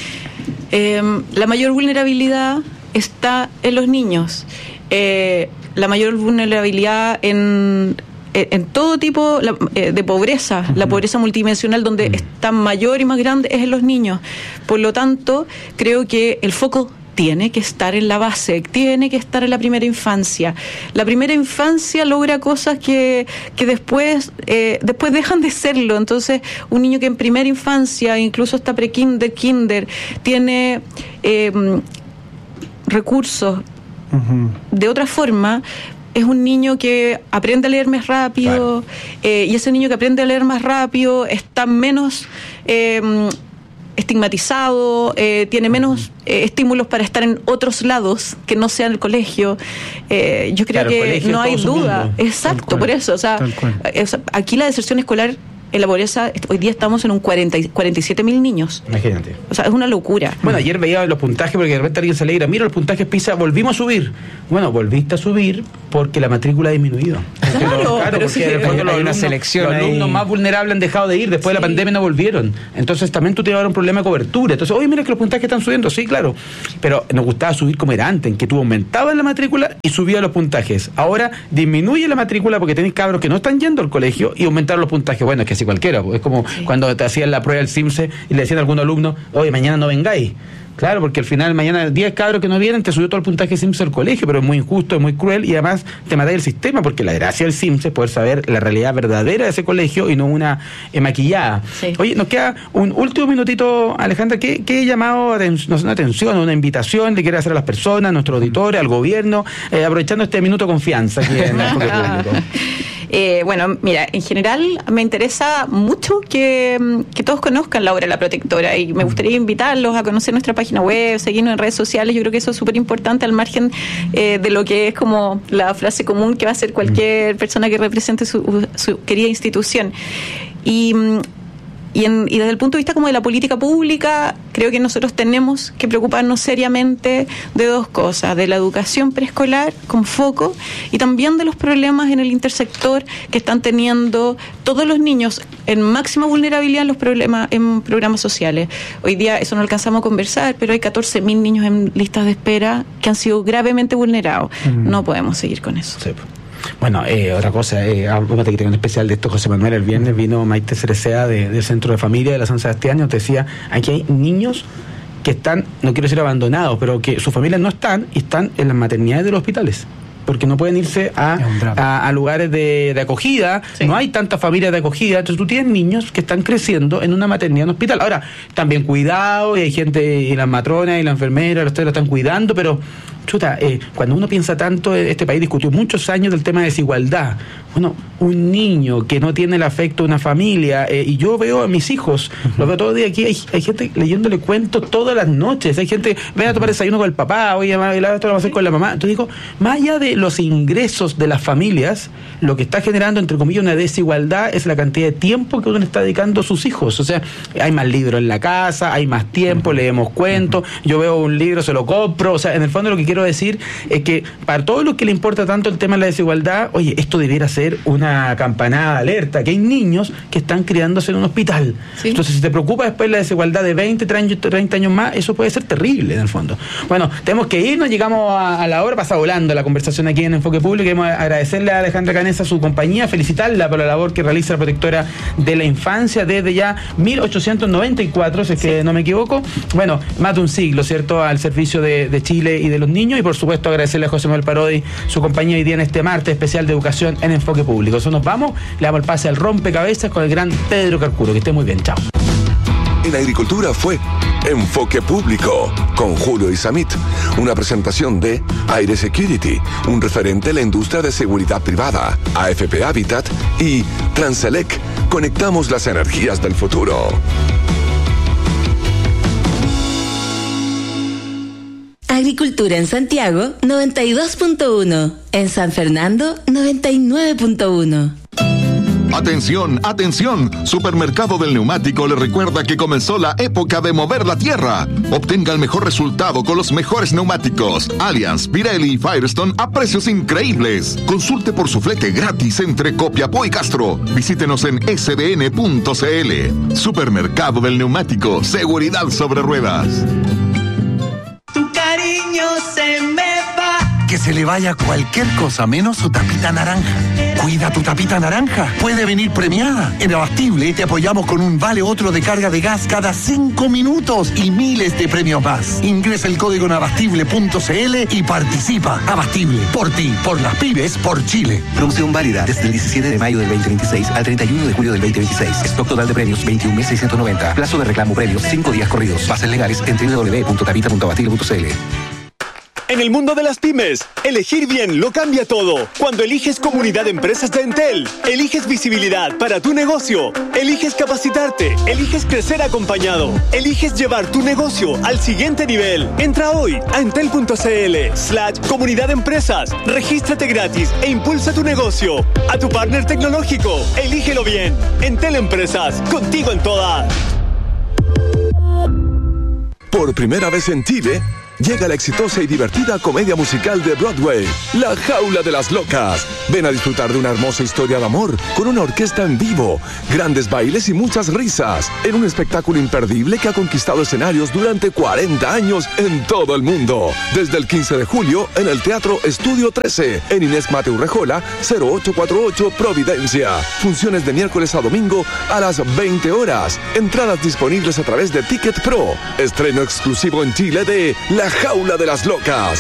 Eh, la mayor vulnerabilidad está en los niños. Eh, la mayor vulnerabilidad en, en todo tipo de pobreza, uh-huh. la pobreza multidimensional donde uh-huh. está mayor y más grande es en los niños. Por lo tanto, creo que el foco tiene que estar en la base, tiene que estar en la primera infancia. La primera infancia logra cosas que, que después, eh, después dejan de serlo. Entonces, un niño que en primera infancia, incluso hasta pre-kinder, kinder, tiene eh, recursos uh-huh. de otra forma, es un niño que aprende a leer más rápido, claro. eh, y ese niño que aprende a leer más rápido está menos eh, estigmatizado, eh, tiene menos eh, estímulos para estar en otros lados que no sea el colegio. Eh, yo creo claro, que no hay duda. Mundo. Exacto, por eso. O sea, es, aquí la deserción escolar en la pobreza, hoy día estamos en un cuarenta, cuarenta y siete mil niños. Imagínate. O sea, es una locura. Bueno, ayer veía los puntajes porque de repente alguien se alegra, mira los puntajes PISA, volvimos a subir. Bueno, volviste a subir porque la matrícula ha disminuido. Claro, los, claro pero porque sí, de fondo hay los una alumnos, selección los alumnos ahí. más vulnerables han dejado de ir, después sí. de la pandemia no volvieron. Entonces también tú tienes ahora un problema de cobertura. Entonces, oye, mira que los puntajes están subiendo, sí, claro. Pero nos gustaba subir como era antes, en que tú aumentabas la matrícula y subías los puntajes. Ahora disminuye la matrícula porque tenés cabros que no están yendo al colegio y aumentaron los puntajes. Bueno, es que así cualquiera, es como sí. cuando te hacían la prueba del CIMSE y le decían a algún alumno, oye, mañana no vengáis. Claro, porque al final mañana diez cabros que no vienen te subió todo el puntaje CIMSE al colegio, pero es muy injusto, es muy cruel y además te mata el sistema, porque la gracia del CIMSE es poder saber la realidad verdadera de ese colegio y no una eh, maquillada. Sí. Oye, nos queda un último minutito, Alejandra. ¿Qué, qué llamado de una atención, una invitación le quiere hacer a las personas, a nuestros auditores, al gobierno, eh, aprovechando este minuto de confianza aquí en el público? Eh, bueno, mira, en general me interesa mucho que, que todos conozcan la obra La Protectora y me gustaría invitarlos a conocer nuestra página web, seguirnos en redes sociales. Yo creo que eso es súper importante al margen eh, de lo que es como la frase común que va a hacer cualquier persona que represente su, su querida institución. Y... Y, en, y desde el punto de vista como de la política pública, creo que nosotros tenemos que preocuparnos seriamente de dos cosas: de la educación preescolar con foco y también de los problemas en el intersector que están teniendo todos los niños en máxima vulnerabilidad en los problemas en programas sociales. Hoy día eso no alcanzamos a conversar, pero hay catorce mil niños en listas de espera que han sido gravemente vulnerados. Mm. No podemos seguir con eso. Sí. Bueno, eh, otra cosa, eh, que tengo un especial de esto, José Manuel, el viernes vino Maite Cereceda de, del Centro de Familia de la San Sebastián, y te decía, aquí hay niños que están, no quiero decir abandonados, pero que sus familias no están y están en las maternidades de los hospitales, porque no pueden irse a, a, a lugares de, de acogida, sí. no hay tantas familias de acogida, entonces tú tienes niños que están creciendo en una maternidad en un hospital. Ahora, también cuidado, y hay gente, y las matronas y la enfermera, ustedes lo están cuidando, pero chuta, eh, cuando uno piensa tanto, este país discutió muchos años del tema de desigualdad. Bueno, un niño que no tiene el afecto de una familia, eh, y yo veo a mis hijos, uh-huh. los veo todo el día aquí, hay, hay gente leyéndole cuentos todas las noches, hay gente, ven a tomar desayuno con el papá, oye, esto lo vamos a hacer con la mamá. Entonces digo, más allá de los ingresos de las familias, lo que está generando, entre comillas, una desigualdad es la cantidad de tiempo que uno le está dedicando a sus hijos. O sea, hay más libros en la casa, hay más tiempo, uh-huh. leemos cuentos, uh-huh. yo veo un libro, se lo compro. O sea, en el fondo lo que quiero decir es que para todos los que le importa tanto el tema de la desigualdad, oye, esto debiera ser una campanada de alerta, que hay niños que están criándose en un hospital. ¿Sí? Entonces, si te preocupa después la desigualdad de veinte, treinta años más, eso puede ser terrible en el fondo. Bueno, tenemos que irnos, llegamos a, a la hora, pasa volando la conversación aquí en Enfoque Público. Queremos agradecerle a Alejandra Canessa su compañía, felicitarla por la labor que realiza la Protectora de la Infancia desde ya mil ochocientos noventa y cuatro, si es que sí. no me equivoco. Bueno, más de un siglo, ¿cierto?, al servicio de, de Chile y de los niños, y por supuesto agradecerle a José Manuel Parodi su compañía hoy día en este martes especial de educación en Enfoque Público. Eso nos vamos, le damos el pase al rompecabezas con el gran Pedro Carcuro. Que esté muy bien, chao. En agricultura fue Enfoque Público con Julio Isamit, una presentación de Aire Security, un referente de la industria de seguridad privada, A F P Habitat y Transelec. Conectamos las energías del futuro. Agricultura en Santiago, noventa y dos punto uno. En San Fernando, noventa y nueve punto uno. Atención, atención, Supermercado del Neumático le recuerda que comenzó la época de mover la tierra. Obtenga el mejor resultado con los mejores neumáticos Allianz, Pirelli y Firestone a precios increíbles. Consulte por su flete gratis entre Copiapó y Castro. Visítenos en s b n punto c l. Supermercado del Neumático, seguridad sobre ruedas. Tu cariño se me va. Que se le vaya cualquier cosa menos su tapita naranja. Cuida tu tapita naranja. Puede venir premiada. En Abastible te apoyamos con un vale otro de carga de gas cada cinco minutos y miles de premios más. Ingresa el código en abastible punto c l y participa. Abastible, por ti, por las pymes, por Chile. Promoción válida desde el diecisiete de mayo del veinte veintiséis al treinta y uno de julio del veinte veintiséis. Stock total de premios veintiún mil seiscientos noventa. Plazo de reclamo premios cinco días corridos. Bases legales en w w w punto tapita punto abastible punto c l. En el mundo de las pymes, elegir bien lo cambia todo. Cuando eliges Comunidad de Empresas de Entel, eliges visibilidad para tu negocio, eliges capacitarte, eliges crecer acompañado, eliges llevar tu negocio al siguiente nivel. Entra hoy a entel.cl slash comunidad de empresas, regístrate gratis e impulsa tu negocio. A tu partner tecnológico, elígelo bien. Entel Empresas, contigo en todas. Por primera vez en Chile, llega la exitosa y divertida comedia musical de Broadway, La Jaula de las Locas. Ven a disfrutar de una hermosa historia de amor con una orquesta en vivo, grandes bailes y muchas risas, en un espectáculo imperdible que ha conquistado escenarios durante cuarenta años en todo el mundo. Desde el quince de julio en el Teatro Estudio trece, en Inés Mateu Rejola, cero ocho cuatro ocho Providencia. Funciones de miércoles a domingo a las veinte horas. Entradas disponibles a través de Ticket Pro. Estreno exclusivo en Chile de La Jaula de las Locas.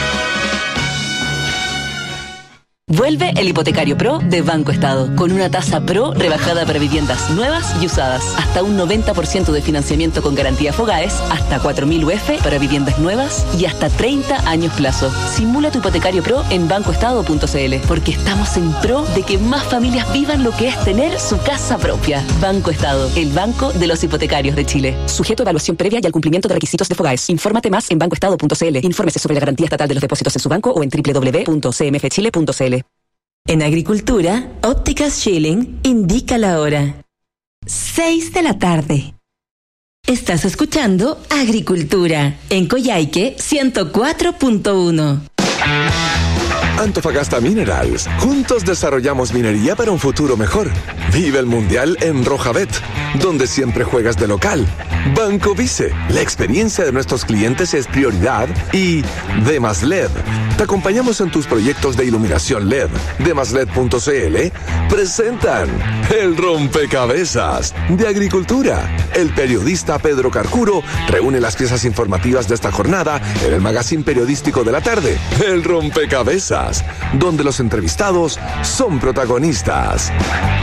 Vuelve el Hipotecario Pro de Banco Estado, con una tasa Pro rebajada para viviendas nuevas y usadas, hasta un noventa por ciento de financiamiento con garantía Fogaes, hasta cuatro mil U F para viviendas nuevas y hasta treinta años plazo. Simula tu Hipotecario Pro en banco estado punto c l, porque estamos en pro de que más familias vivan lo que es tener su casa propia. Banco Estado, el banco de los hipotecarios de Chile. Sujeto a evaluación previa y al cumplimiento de requisitos de Fogaes. Infórmate más en banco estado punto c l. Infórmese sobre la garantía estatal de los depósitos en su banco o en doble u doble u doble u punto c m f chile punto c l. En Agricultura, Ópticas Schilling indica la hora. seis de la tarde. Estás escuchando Agricultura en Coyhaique ciento cuatro punto uno. Antofagasta Minerals. Juntos desarrollamos minería para un futuro mejor. Vive el Mundial en Rojabet, donde siempre juegas de local. Banco Vice. La experiencia de nuestros clientes es prioridad. Y Demas L E D. Te acompañamos en tus proyectos de iluminación L E D. Demas L E D punto c l presentan El Rompecabezas de Agricultura. El periodista Pedro Carcuro reúne las piezas informativas de esta jornada en el magazine periodístico de la tarde, El Rompecabezas, donde los entrevistados son protagonistas.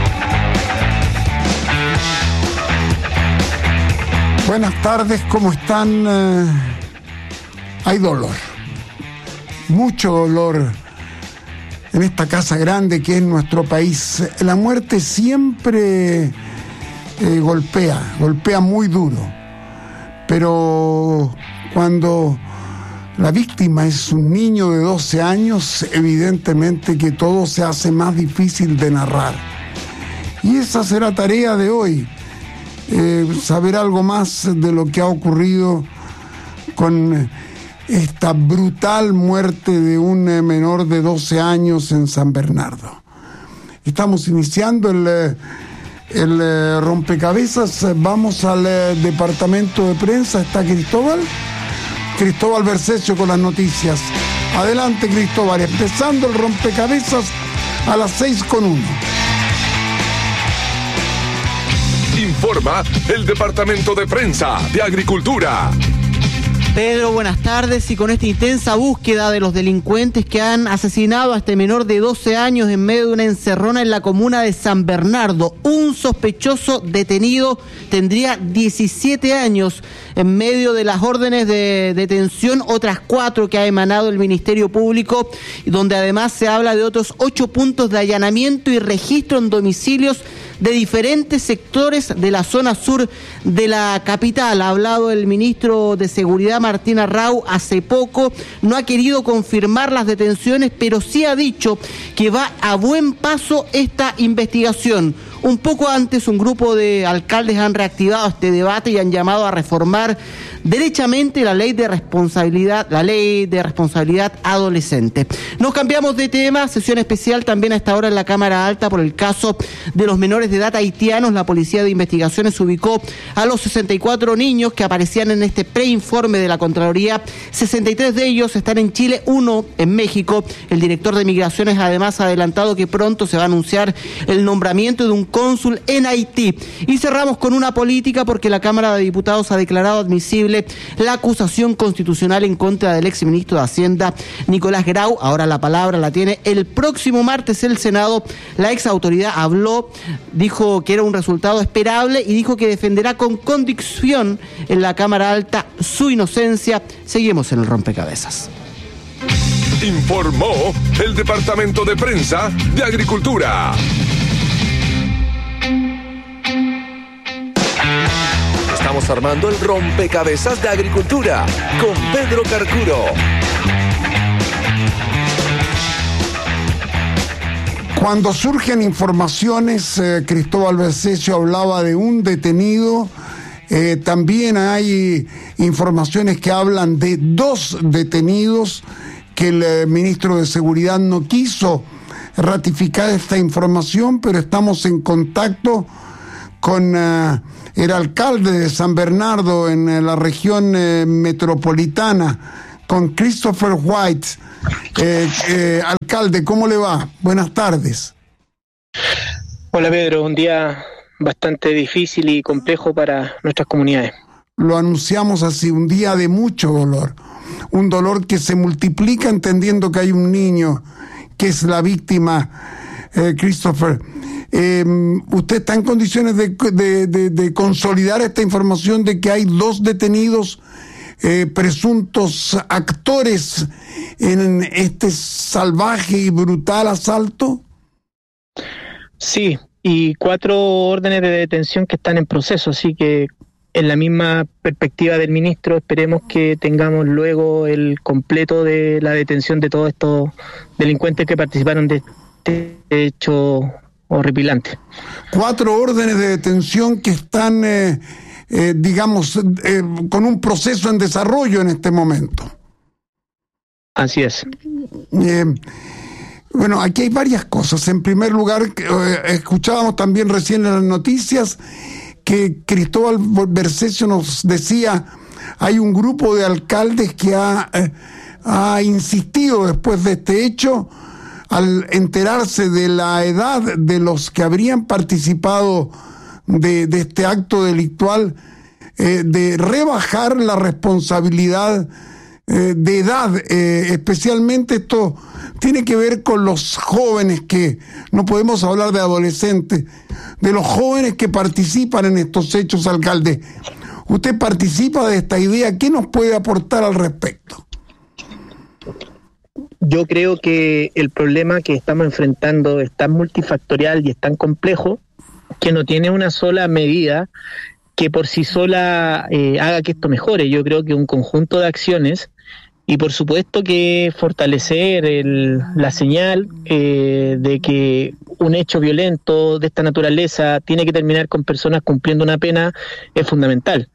Buenas tardes, ¿cómo están? Eh, hay dolor, mucho dolor en esta casa grande que es nuestro país. La muerte siempre eh, golpea, golpea muy duro, pero cuando la víctima es un niño de doce años, evidentemente que todo se hace más difícil de narrar. Y esa será tarea de hoy, eh, saber algo más de lo que ha ocurrido con esta brutal muerte de un menor de doce años en San Bernardo. Estamos iniciando el, el rompecabezas, vamos al departamento de prensa, está Cristóbal. Cristóbal Bercesio con las noticias. Adelante, Cristóbal, empezando el rompecabezas a las seis con uno. Informa el Departamento de Prensa de Agricultura. Pedro, buenas tardes. Y con esta intensa búsqueda de los delincuentes que han asesinado a este menor de doce años en medio de una encerrona en la comuna de San Bernardo, un sospechoso detenido tendría diecisiete años. En medio de las órdenes de detención, otras cuatro que ha emanado el Ministerio Público, donde además se habla de otros ocho puntos de allanamiento y registro en domicilios de diferentes sectores de la zona sur de la capital. Ha hablado el ministro de Seguridad, Martín Arrau, hace poco. No ha querido confirmar las detenciones, pero sí ha dicho que va a buen paso esta investigación. Un poco antes, un grupo de alcaldes han reactivado este debate y han llamado a reformar derechamente la ley de responsabilidad, la ley de responsabilidad adolescente. Nos cambiamos de tema, sesión especial también a esta hora en la Cámara Alta por el caso de los menores de edad haitianos. La Policía de Investigaciones ubicó a los sesenta y cuatro niños que aparecían en este preinforme de la Contraloría. sesenta y tres de ellos están en Chile, uno en México. El director de Migraciones además ha adelantado que pronto se va a anunciar el nombramiento de un cónsul en Haití. Y cerramos con una política porque la Cámara de Diputados ha declarado admisible la acusación constitucional en contra del exministro de Hacienda, Nicolás Grau. Ahora la palabra la tiene el próximo martes el Senado. La ex autoridad habló, dijo que era un resultado esperable y dijo que defenderá con convicción en la Cámara Alta su inocencia. Seguimos en el rompecabezas. Informó el Departamento de Prensa de Agricultura. Estamos armando el rompecabezas de Agricultura con Pedro Carcuro. Cuando surgen informaciones, eh, Cristóbal Bercesio hablaba de un detenido. Eh, también hay informaciones que hablan de dos detenidos, que el eh, ministro de Seguridad no quiso ratificar esta información, pero estamos en contacto con eh, el alcalde de San Bernardo en eh, la región eh, metropolitana, con Christopher White. Eh, eh, alcalde, ¿cómo le va? Buenas tardes. Hola Pedro, un día bastante difícil y complejo para nuestras comunidades. Lo anunciamos así, un día de mucho dolor, un dolor que se multiplica entendiendo que hay un niño que es la víctima, eh, Christopher. Eh, ¿Usted está en condiciones de, de, de, de consolidar esta información de que hay dos detenidos eh, presuntos actores en este salvaje y brutal asalto? Sí, y cuatro órdenes de detención que están en proceso, así que en la misma perspectiva del ministro esperemos que tengamos luego el completo de la detención de todos estos delincuentes que participaron de este hecho horripilante. Cuatro órdenes de detención que están, eh, eh, digamos, eh, con un proceso en desarrollo en este momento. Así es. Eh, bueno, aquí hay varias cosas. En primer lugar, eh, escuchábamos también recién en las noticias que Cristóbal Bercesio nos decía, hay un grupo de alcaldes que ha, eh, ha insistido después de este hecho, al enterarse de la edad de los que habrían participado de, de este acto delictual, eh, de rebajar la responsabilidad eh, de edad, eh, especialmente esto tiene que ver con los jóvenes, que no podemos hablar de adolescentes, de los jóvenes que participan en estos hechos, alcalde. Usted participa de esta idea, ¿qué nos puede aportar al respecto? Yo creo que el problema que estamos enfrentando es tan multifactorial y es tan complejo que no tiene una sola medida que por sí sola eh, haga que esto mejore. Yo creo que un conjunto de acciones y por supuesto que fortalecer el, la señal eh, de que un hecho violento de esta naturaleza tiene que terminar con personas cumpliendo una pena es fundamental.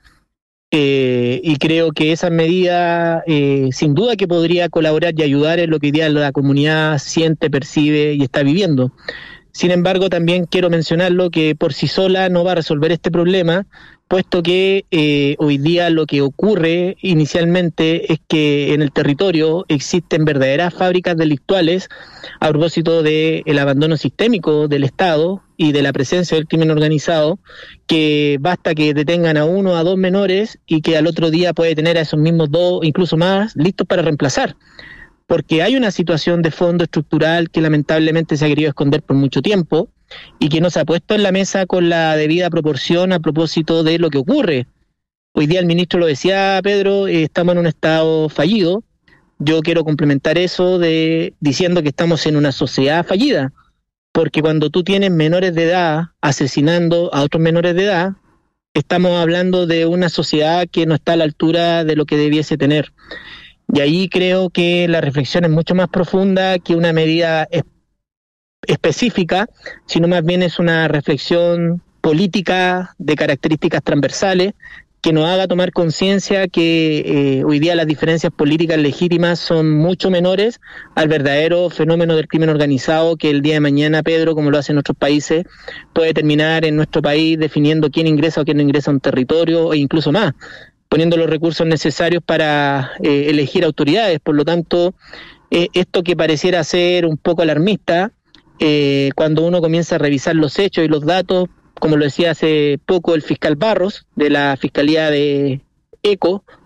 Eh, y creo que esa medida eh, sin duda que podría colaborar y ayudar en lo que hoy día la comunidad siente, percibe y está viviendo. Sin embargo, también quiero mencionarlo que por sí sola no va a resolver este problema, puesto que eh, hoy día lo que ocurre inicialmente es que en el territorio existen verdaderas fábricas delictuales a propósito del abandono sistémico del Estado y de la presencia del crimen organizado, que basta que detengan a uno o a dos menores y que al otro día puede tener a esos mismos dos, incluso más, listos para reemplazar. Porque hay una situación de fondo estructural que lamentablemente se ha querido esconder por mucho tiempo y que no se ha puesto en la mesa con la debida proporción a propósito de lo que ocurre. Hoy día el ministro lo decía, Pedro, eh, estamos en un estado fallido. Yo quiero complementar eso de diciendo que estamos en una sociedad fallida, porque cuando tú tienes menores de edad asesinando a otros menores de edad, estamos hablando de una sociedad que no está a la altura de lo que debiese tener. Y ahí creo que la reflexión es mucho más profunda que una medida es, específica, sino más bien es una reflexión política de características transversales que nos haga tomar conciencia que eh, hoy día las diferencias políticas legítimas son mucho menores al verdadero fenómeno del crimen organizado que el día de mañana, Pedro, como lo hacen otros países, puede terminar en nuestro país definiendo quién ingresa o quién no ingresa a un territorio e incluso más, poniendo los recursos necesarios para eh, elegir autoridades. Por lo tanto, eh, esto que pareciera ser un poco alarmista, eh, cuando uno comienza a revisar los hechos y los datos, como lo decía hace poco el fiscal Barros, de la Fiscalía de ECO,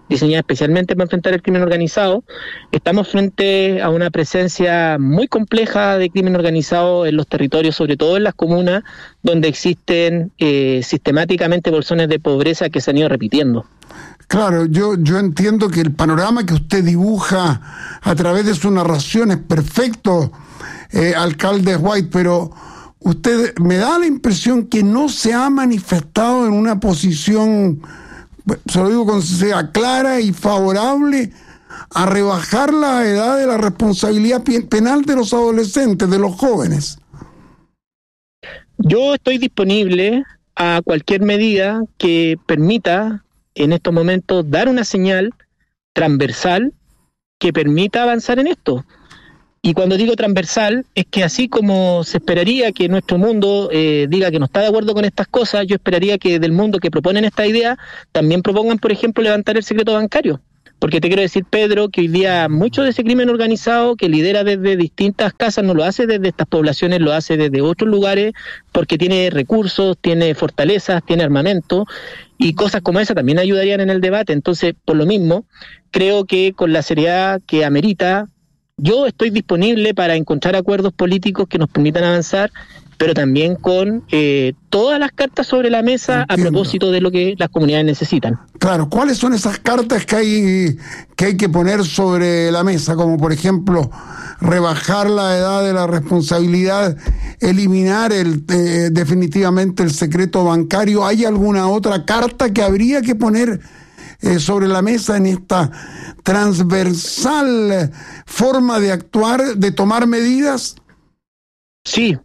diseñada especialmente para enfrentar el crimen organizado. Estamos frente a una presencia muy compleja de crimen organizado en los territorios, sobre todo en las comunas, donde existen eh, sistemáticamente bolsones de pobreza que se han ido repitiendo. Claro, yo, yo entiendo que el panorama que usted dibuja a través de su narración es perfecto, eh, alcalde White, pero usted me da la impresión que no se ha manifestado en una posición, se lo digo con sinceridad, clara y favorable a rebajar la edad de la responsabilidad penal de los adolescentes, de los jóvenes. Yo estoy disponible a cualquier medida que permita en estos momentos dar una señal transversal que permita avanzar en esto. Y cuando digo transversal, es que así como se esperaría que nuestro mundo eh, diga que no está de acuerdo con estas cosas, yo esperaría que del mundo que proponen esta idea también propongan, por ejemplo, levantar el secreto bancario. Porque te quiero decir, Pedro, que hoy día mucho de ese crimen organizado que lidera desde distintas casas no lo hace desde estas poblaciones, lo hace desde otros lugares, porque tiene recursos, tiene fortalezas, tiene armamento, y cosas como esa también ayudarían en el debate. Entonces, por lo mismo, creo que con la seriedad que amerita, yo estoy disponible para encontrar acuerdos políticos que nos permitan avanzar, pero también con eh, todas las cartas sobre la mesa. Entiendo. A propósito de lo que las comunidades necesitan. Claro, ¿cuáles son esas cartas que hay que hay que poner sobre la mesa? Como por ejemplo, rebajar la edad de la responsabilidad, eliminar el eh, definitivamente el secreto bancario. ¿Hay alguna otra carta que habría que poner eh, sobre la mesa en esta transversal forma de actuar, de tomar medidas? Sí.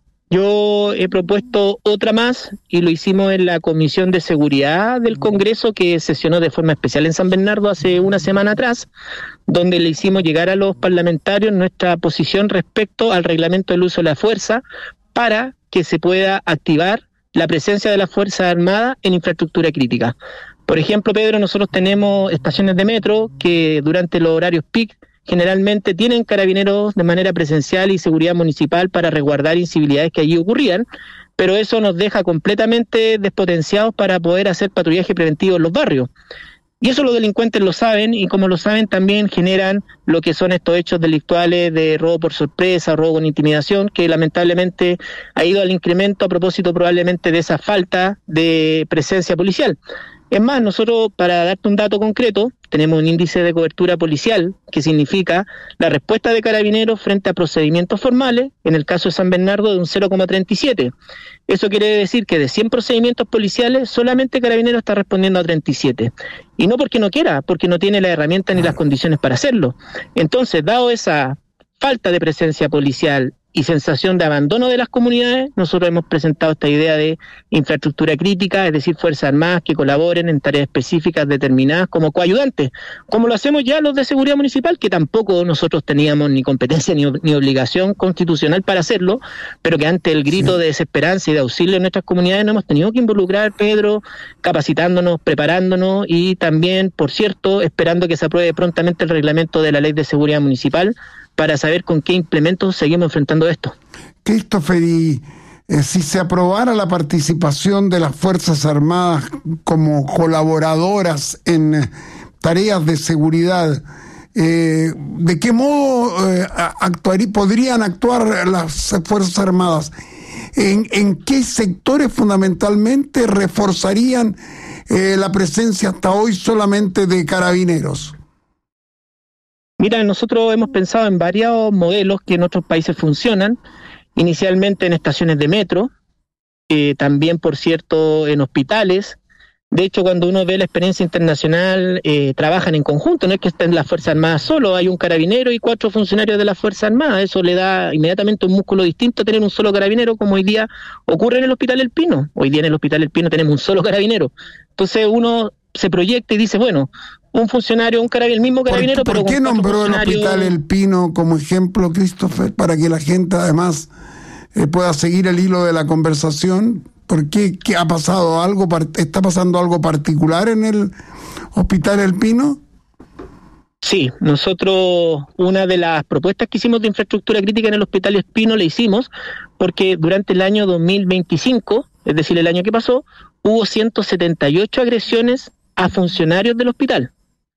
Yo he propuesto otra más y lo hicimos en la Comisión de Seguridad del Congreso, que sesionó de forma especial en San Bernardo hace una semana atrás, donde le hicimos llegar a los parlamentarios nuestra posición respecto al reglamento del uso de la fuerza para que se pueda activar la presencia de las Fuerzas Armadas en infraestructura crítica. Por ejemplo, Pedro, nosotros tenemos estaciones de metro que durante los horarios peak generalmente tienen carabineros de manera presencial y seguridad municipal para resguardar incivilidades que allí ocurrían, pero eso nos deja completamente despotenciados para poder hacer patrullaje preventivo en los barrios. Y eso los delincuentes lo saben, y como lo saben también generan lo que son estos hechos delictuales de robo por sorpresa, robo con intimidación, que lamentablemente ha ido al incremento a propósito probablemente de esa falta de presencia policial. Es más, nosotros, para darte un dato concreto, tenemos un índice de cobertura policial, que significa la respuesta de carabineros frente a procedimientos formales, en el caso de San Bernardo, de un cero coma treinta y siete. Eso quiere decir que de cien procedimientos policiales, solamente Carabineros está respondiendo a treinta y siete. Y no porque no quiera, porque no tiene la herramienta ni las condiciones para hacerlo. Entonces, dado esa falta de presencia policial y sensación de abandono de las comunidades, nosotros hemos presentado esta idea de infraestructura crítica, es decir, Fuerzas Armadas que colaboren en tareas específicas determinadas como coayudantes, como lo hacemos ya los de seguridad municipal, que tampoco nosotros teníamos ni competencia ni, ni obligación constitucional para hacerlo, pero que ante el grito sí. de desesperanza y de auxilio en nuestras comunidades nos hemos tenido que involucrar, Pedro, capacitándonos, preparándonos y también, por cierto, esperando que se apruebe prontamente el reglamento de la Ley de Seguridad Municipal, para saber con qué implementos seguimos enfrentando esto. Christopher, y eh, si se aprobara la participación de las Fuerzas Armadas como colaboradoras en eh, tareas de seguridad, eh, ¿de qué modo eh, actuaría, podrían actuar las Fuerzas Armadas? ¿En, en qué sectores fundamentalmente reforzarían eh, la presencia hasta hoy solamente de carabineros? Mira, nosotros hemos pensado en varios modelos que en otros países funcionan, inicialmente en estaciones de metro, eh, también, por cierto, en hospitales. De hecho, cuando uno ve la experiencia internacional, eh, trabajan en conjunto, no es que estén las Fuerzas Armadas solo, hay un carabinero y cuatro funcionarios de las Fuerzas Armadas. Eso le da inmediatamente un músculo distinto a tener un solo carabinero, como hoy día ocurre en el Hospital El Pino. Hoy día en el Hospital El Pino tenemos un solo carabinero. Entonces uno se proyecta y dice, bueno, un funcionario, un carabinero, el mismo carabinero, ¿Por, pero ¿por qué con nombró el Hospital El Pino como ejemplo, Christopher, para que la gente además eh, pueda seguir el hilo de la conversación? ¿Por qué, qué ha pasado algo, está pasando algo particular en el Hospital El Pino? Sí, nosotros una de las propuestas que hicimos de infraestructura crítica en el Hospital El Pino la hicimos porque durante el año dos mil veinticinco, es decir, el año que pasó, hubo ciento setenta y ocho agresiones a funcionarios del hospital.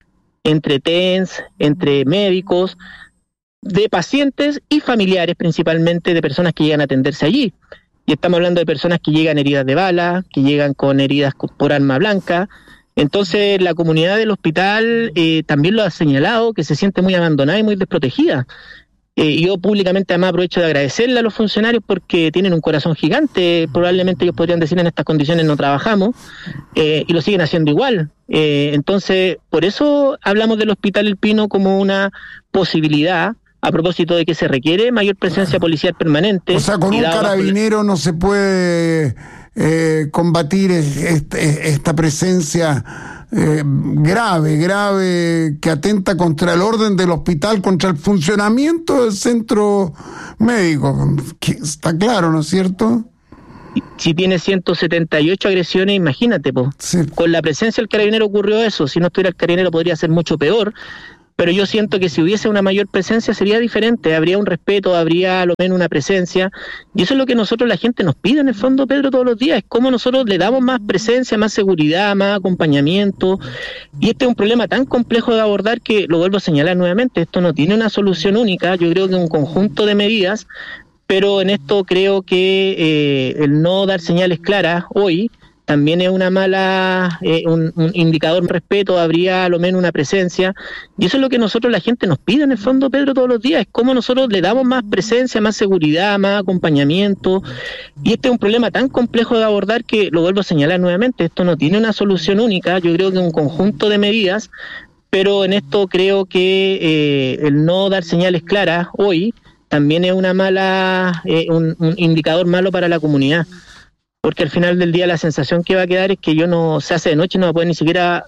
entre T E N S, entre médicos, de pacientes y familiares, principalmente de personas que llegan a atenderse allí. Y estamos hablando de personas que llegan heridas de bala, que llegan con heridas por arma blanca. Entonces la comunidad del hospital eh, también lo ha señalado, que se siente muy abandonada y muy desprotegida. Eh, yo públicamente además aprovecho de agradecerle a los funcionarios porque tienen un corazón gigante. Probablemente ellos podrían decir en estas condiciones no trabajamos, eh, y lo siguen haciendo igual. Eh, entonces, por eso hablamos del Hospital El Pino como una posibilidad, a propósito de que se requiere mayor presencia policial permanente. O sea, con un carabinero no se puede eh, combatir esta, esta presencia eh, grave, grave, que atenta contra el orden del hospital, contra el funcionamiento del centro médico. Está claro, ¿no es cierto? Si tiene ciento setenta y ocho agresiones, imagínate, po. Sí. Con la presencia del carabinero ocurrió eso. Si no estuviera el carabinero podría ser mucho peor. Pero yo siento que si hubiese una mayor presencia sería diferente, habría un respeto, habría a lo menos una presencia, y eso es lo que nosotros, la gente nos pide en el fondo, Pedro, todos los días, es cómo nosotros le damos más presencia, más seguridad, más acompañamiento, y este es un problema tan complejo de abordar que, lo vuelvo a señalar nuevamente, esto no tiene una solución única, yo creo que un conjunto de medidas, pero en esto creo que eh, el no dar señales claras hoy, también es una mala, eh, un, un indicador de respeto, habría a lo menos una presencia, y eso es lo que nosotros, la gente nos pide en el fondo, Pedro, todos los días, es cómo nosotros le damos más presencia, más seguridad, más acompañamiento, y este es un problema tan complejo de abordar que, lo vuelvo a señalar nuevamente, esto no tiene una solución única, yo creo que un conjunto de medidas, pero en esto creo que eh, el no dar señales claras hoy, también es una mala, eh, un, un indicador malo para la comunidad. Porque al final del día la sensación que va a quedar es que yo no, se hace de noche, no va a poder ni siquiera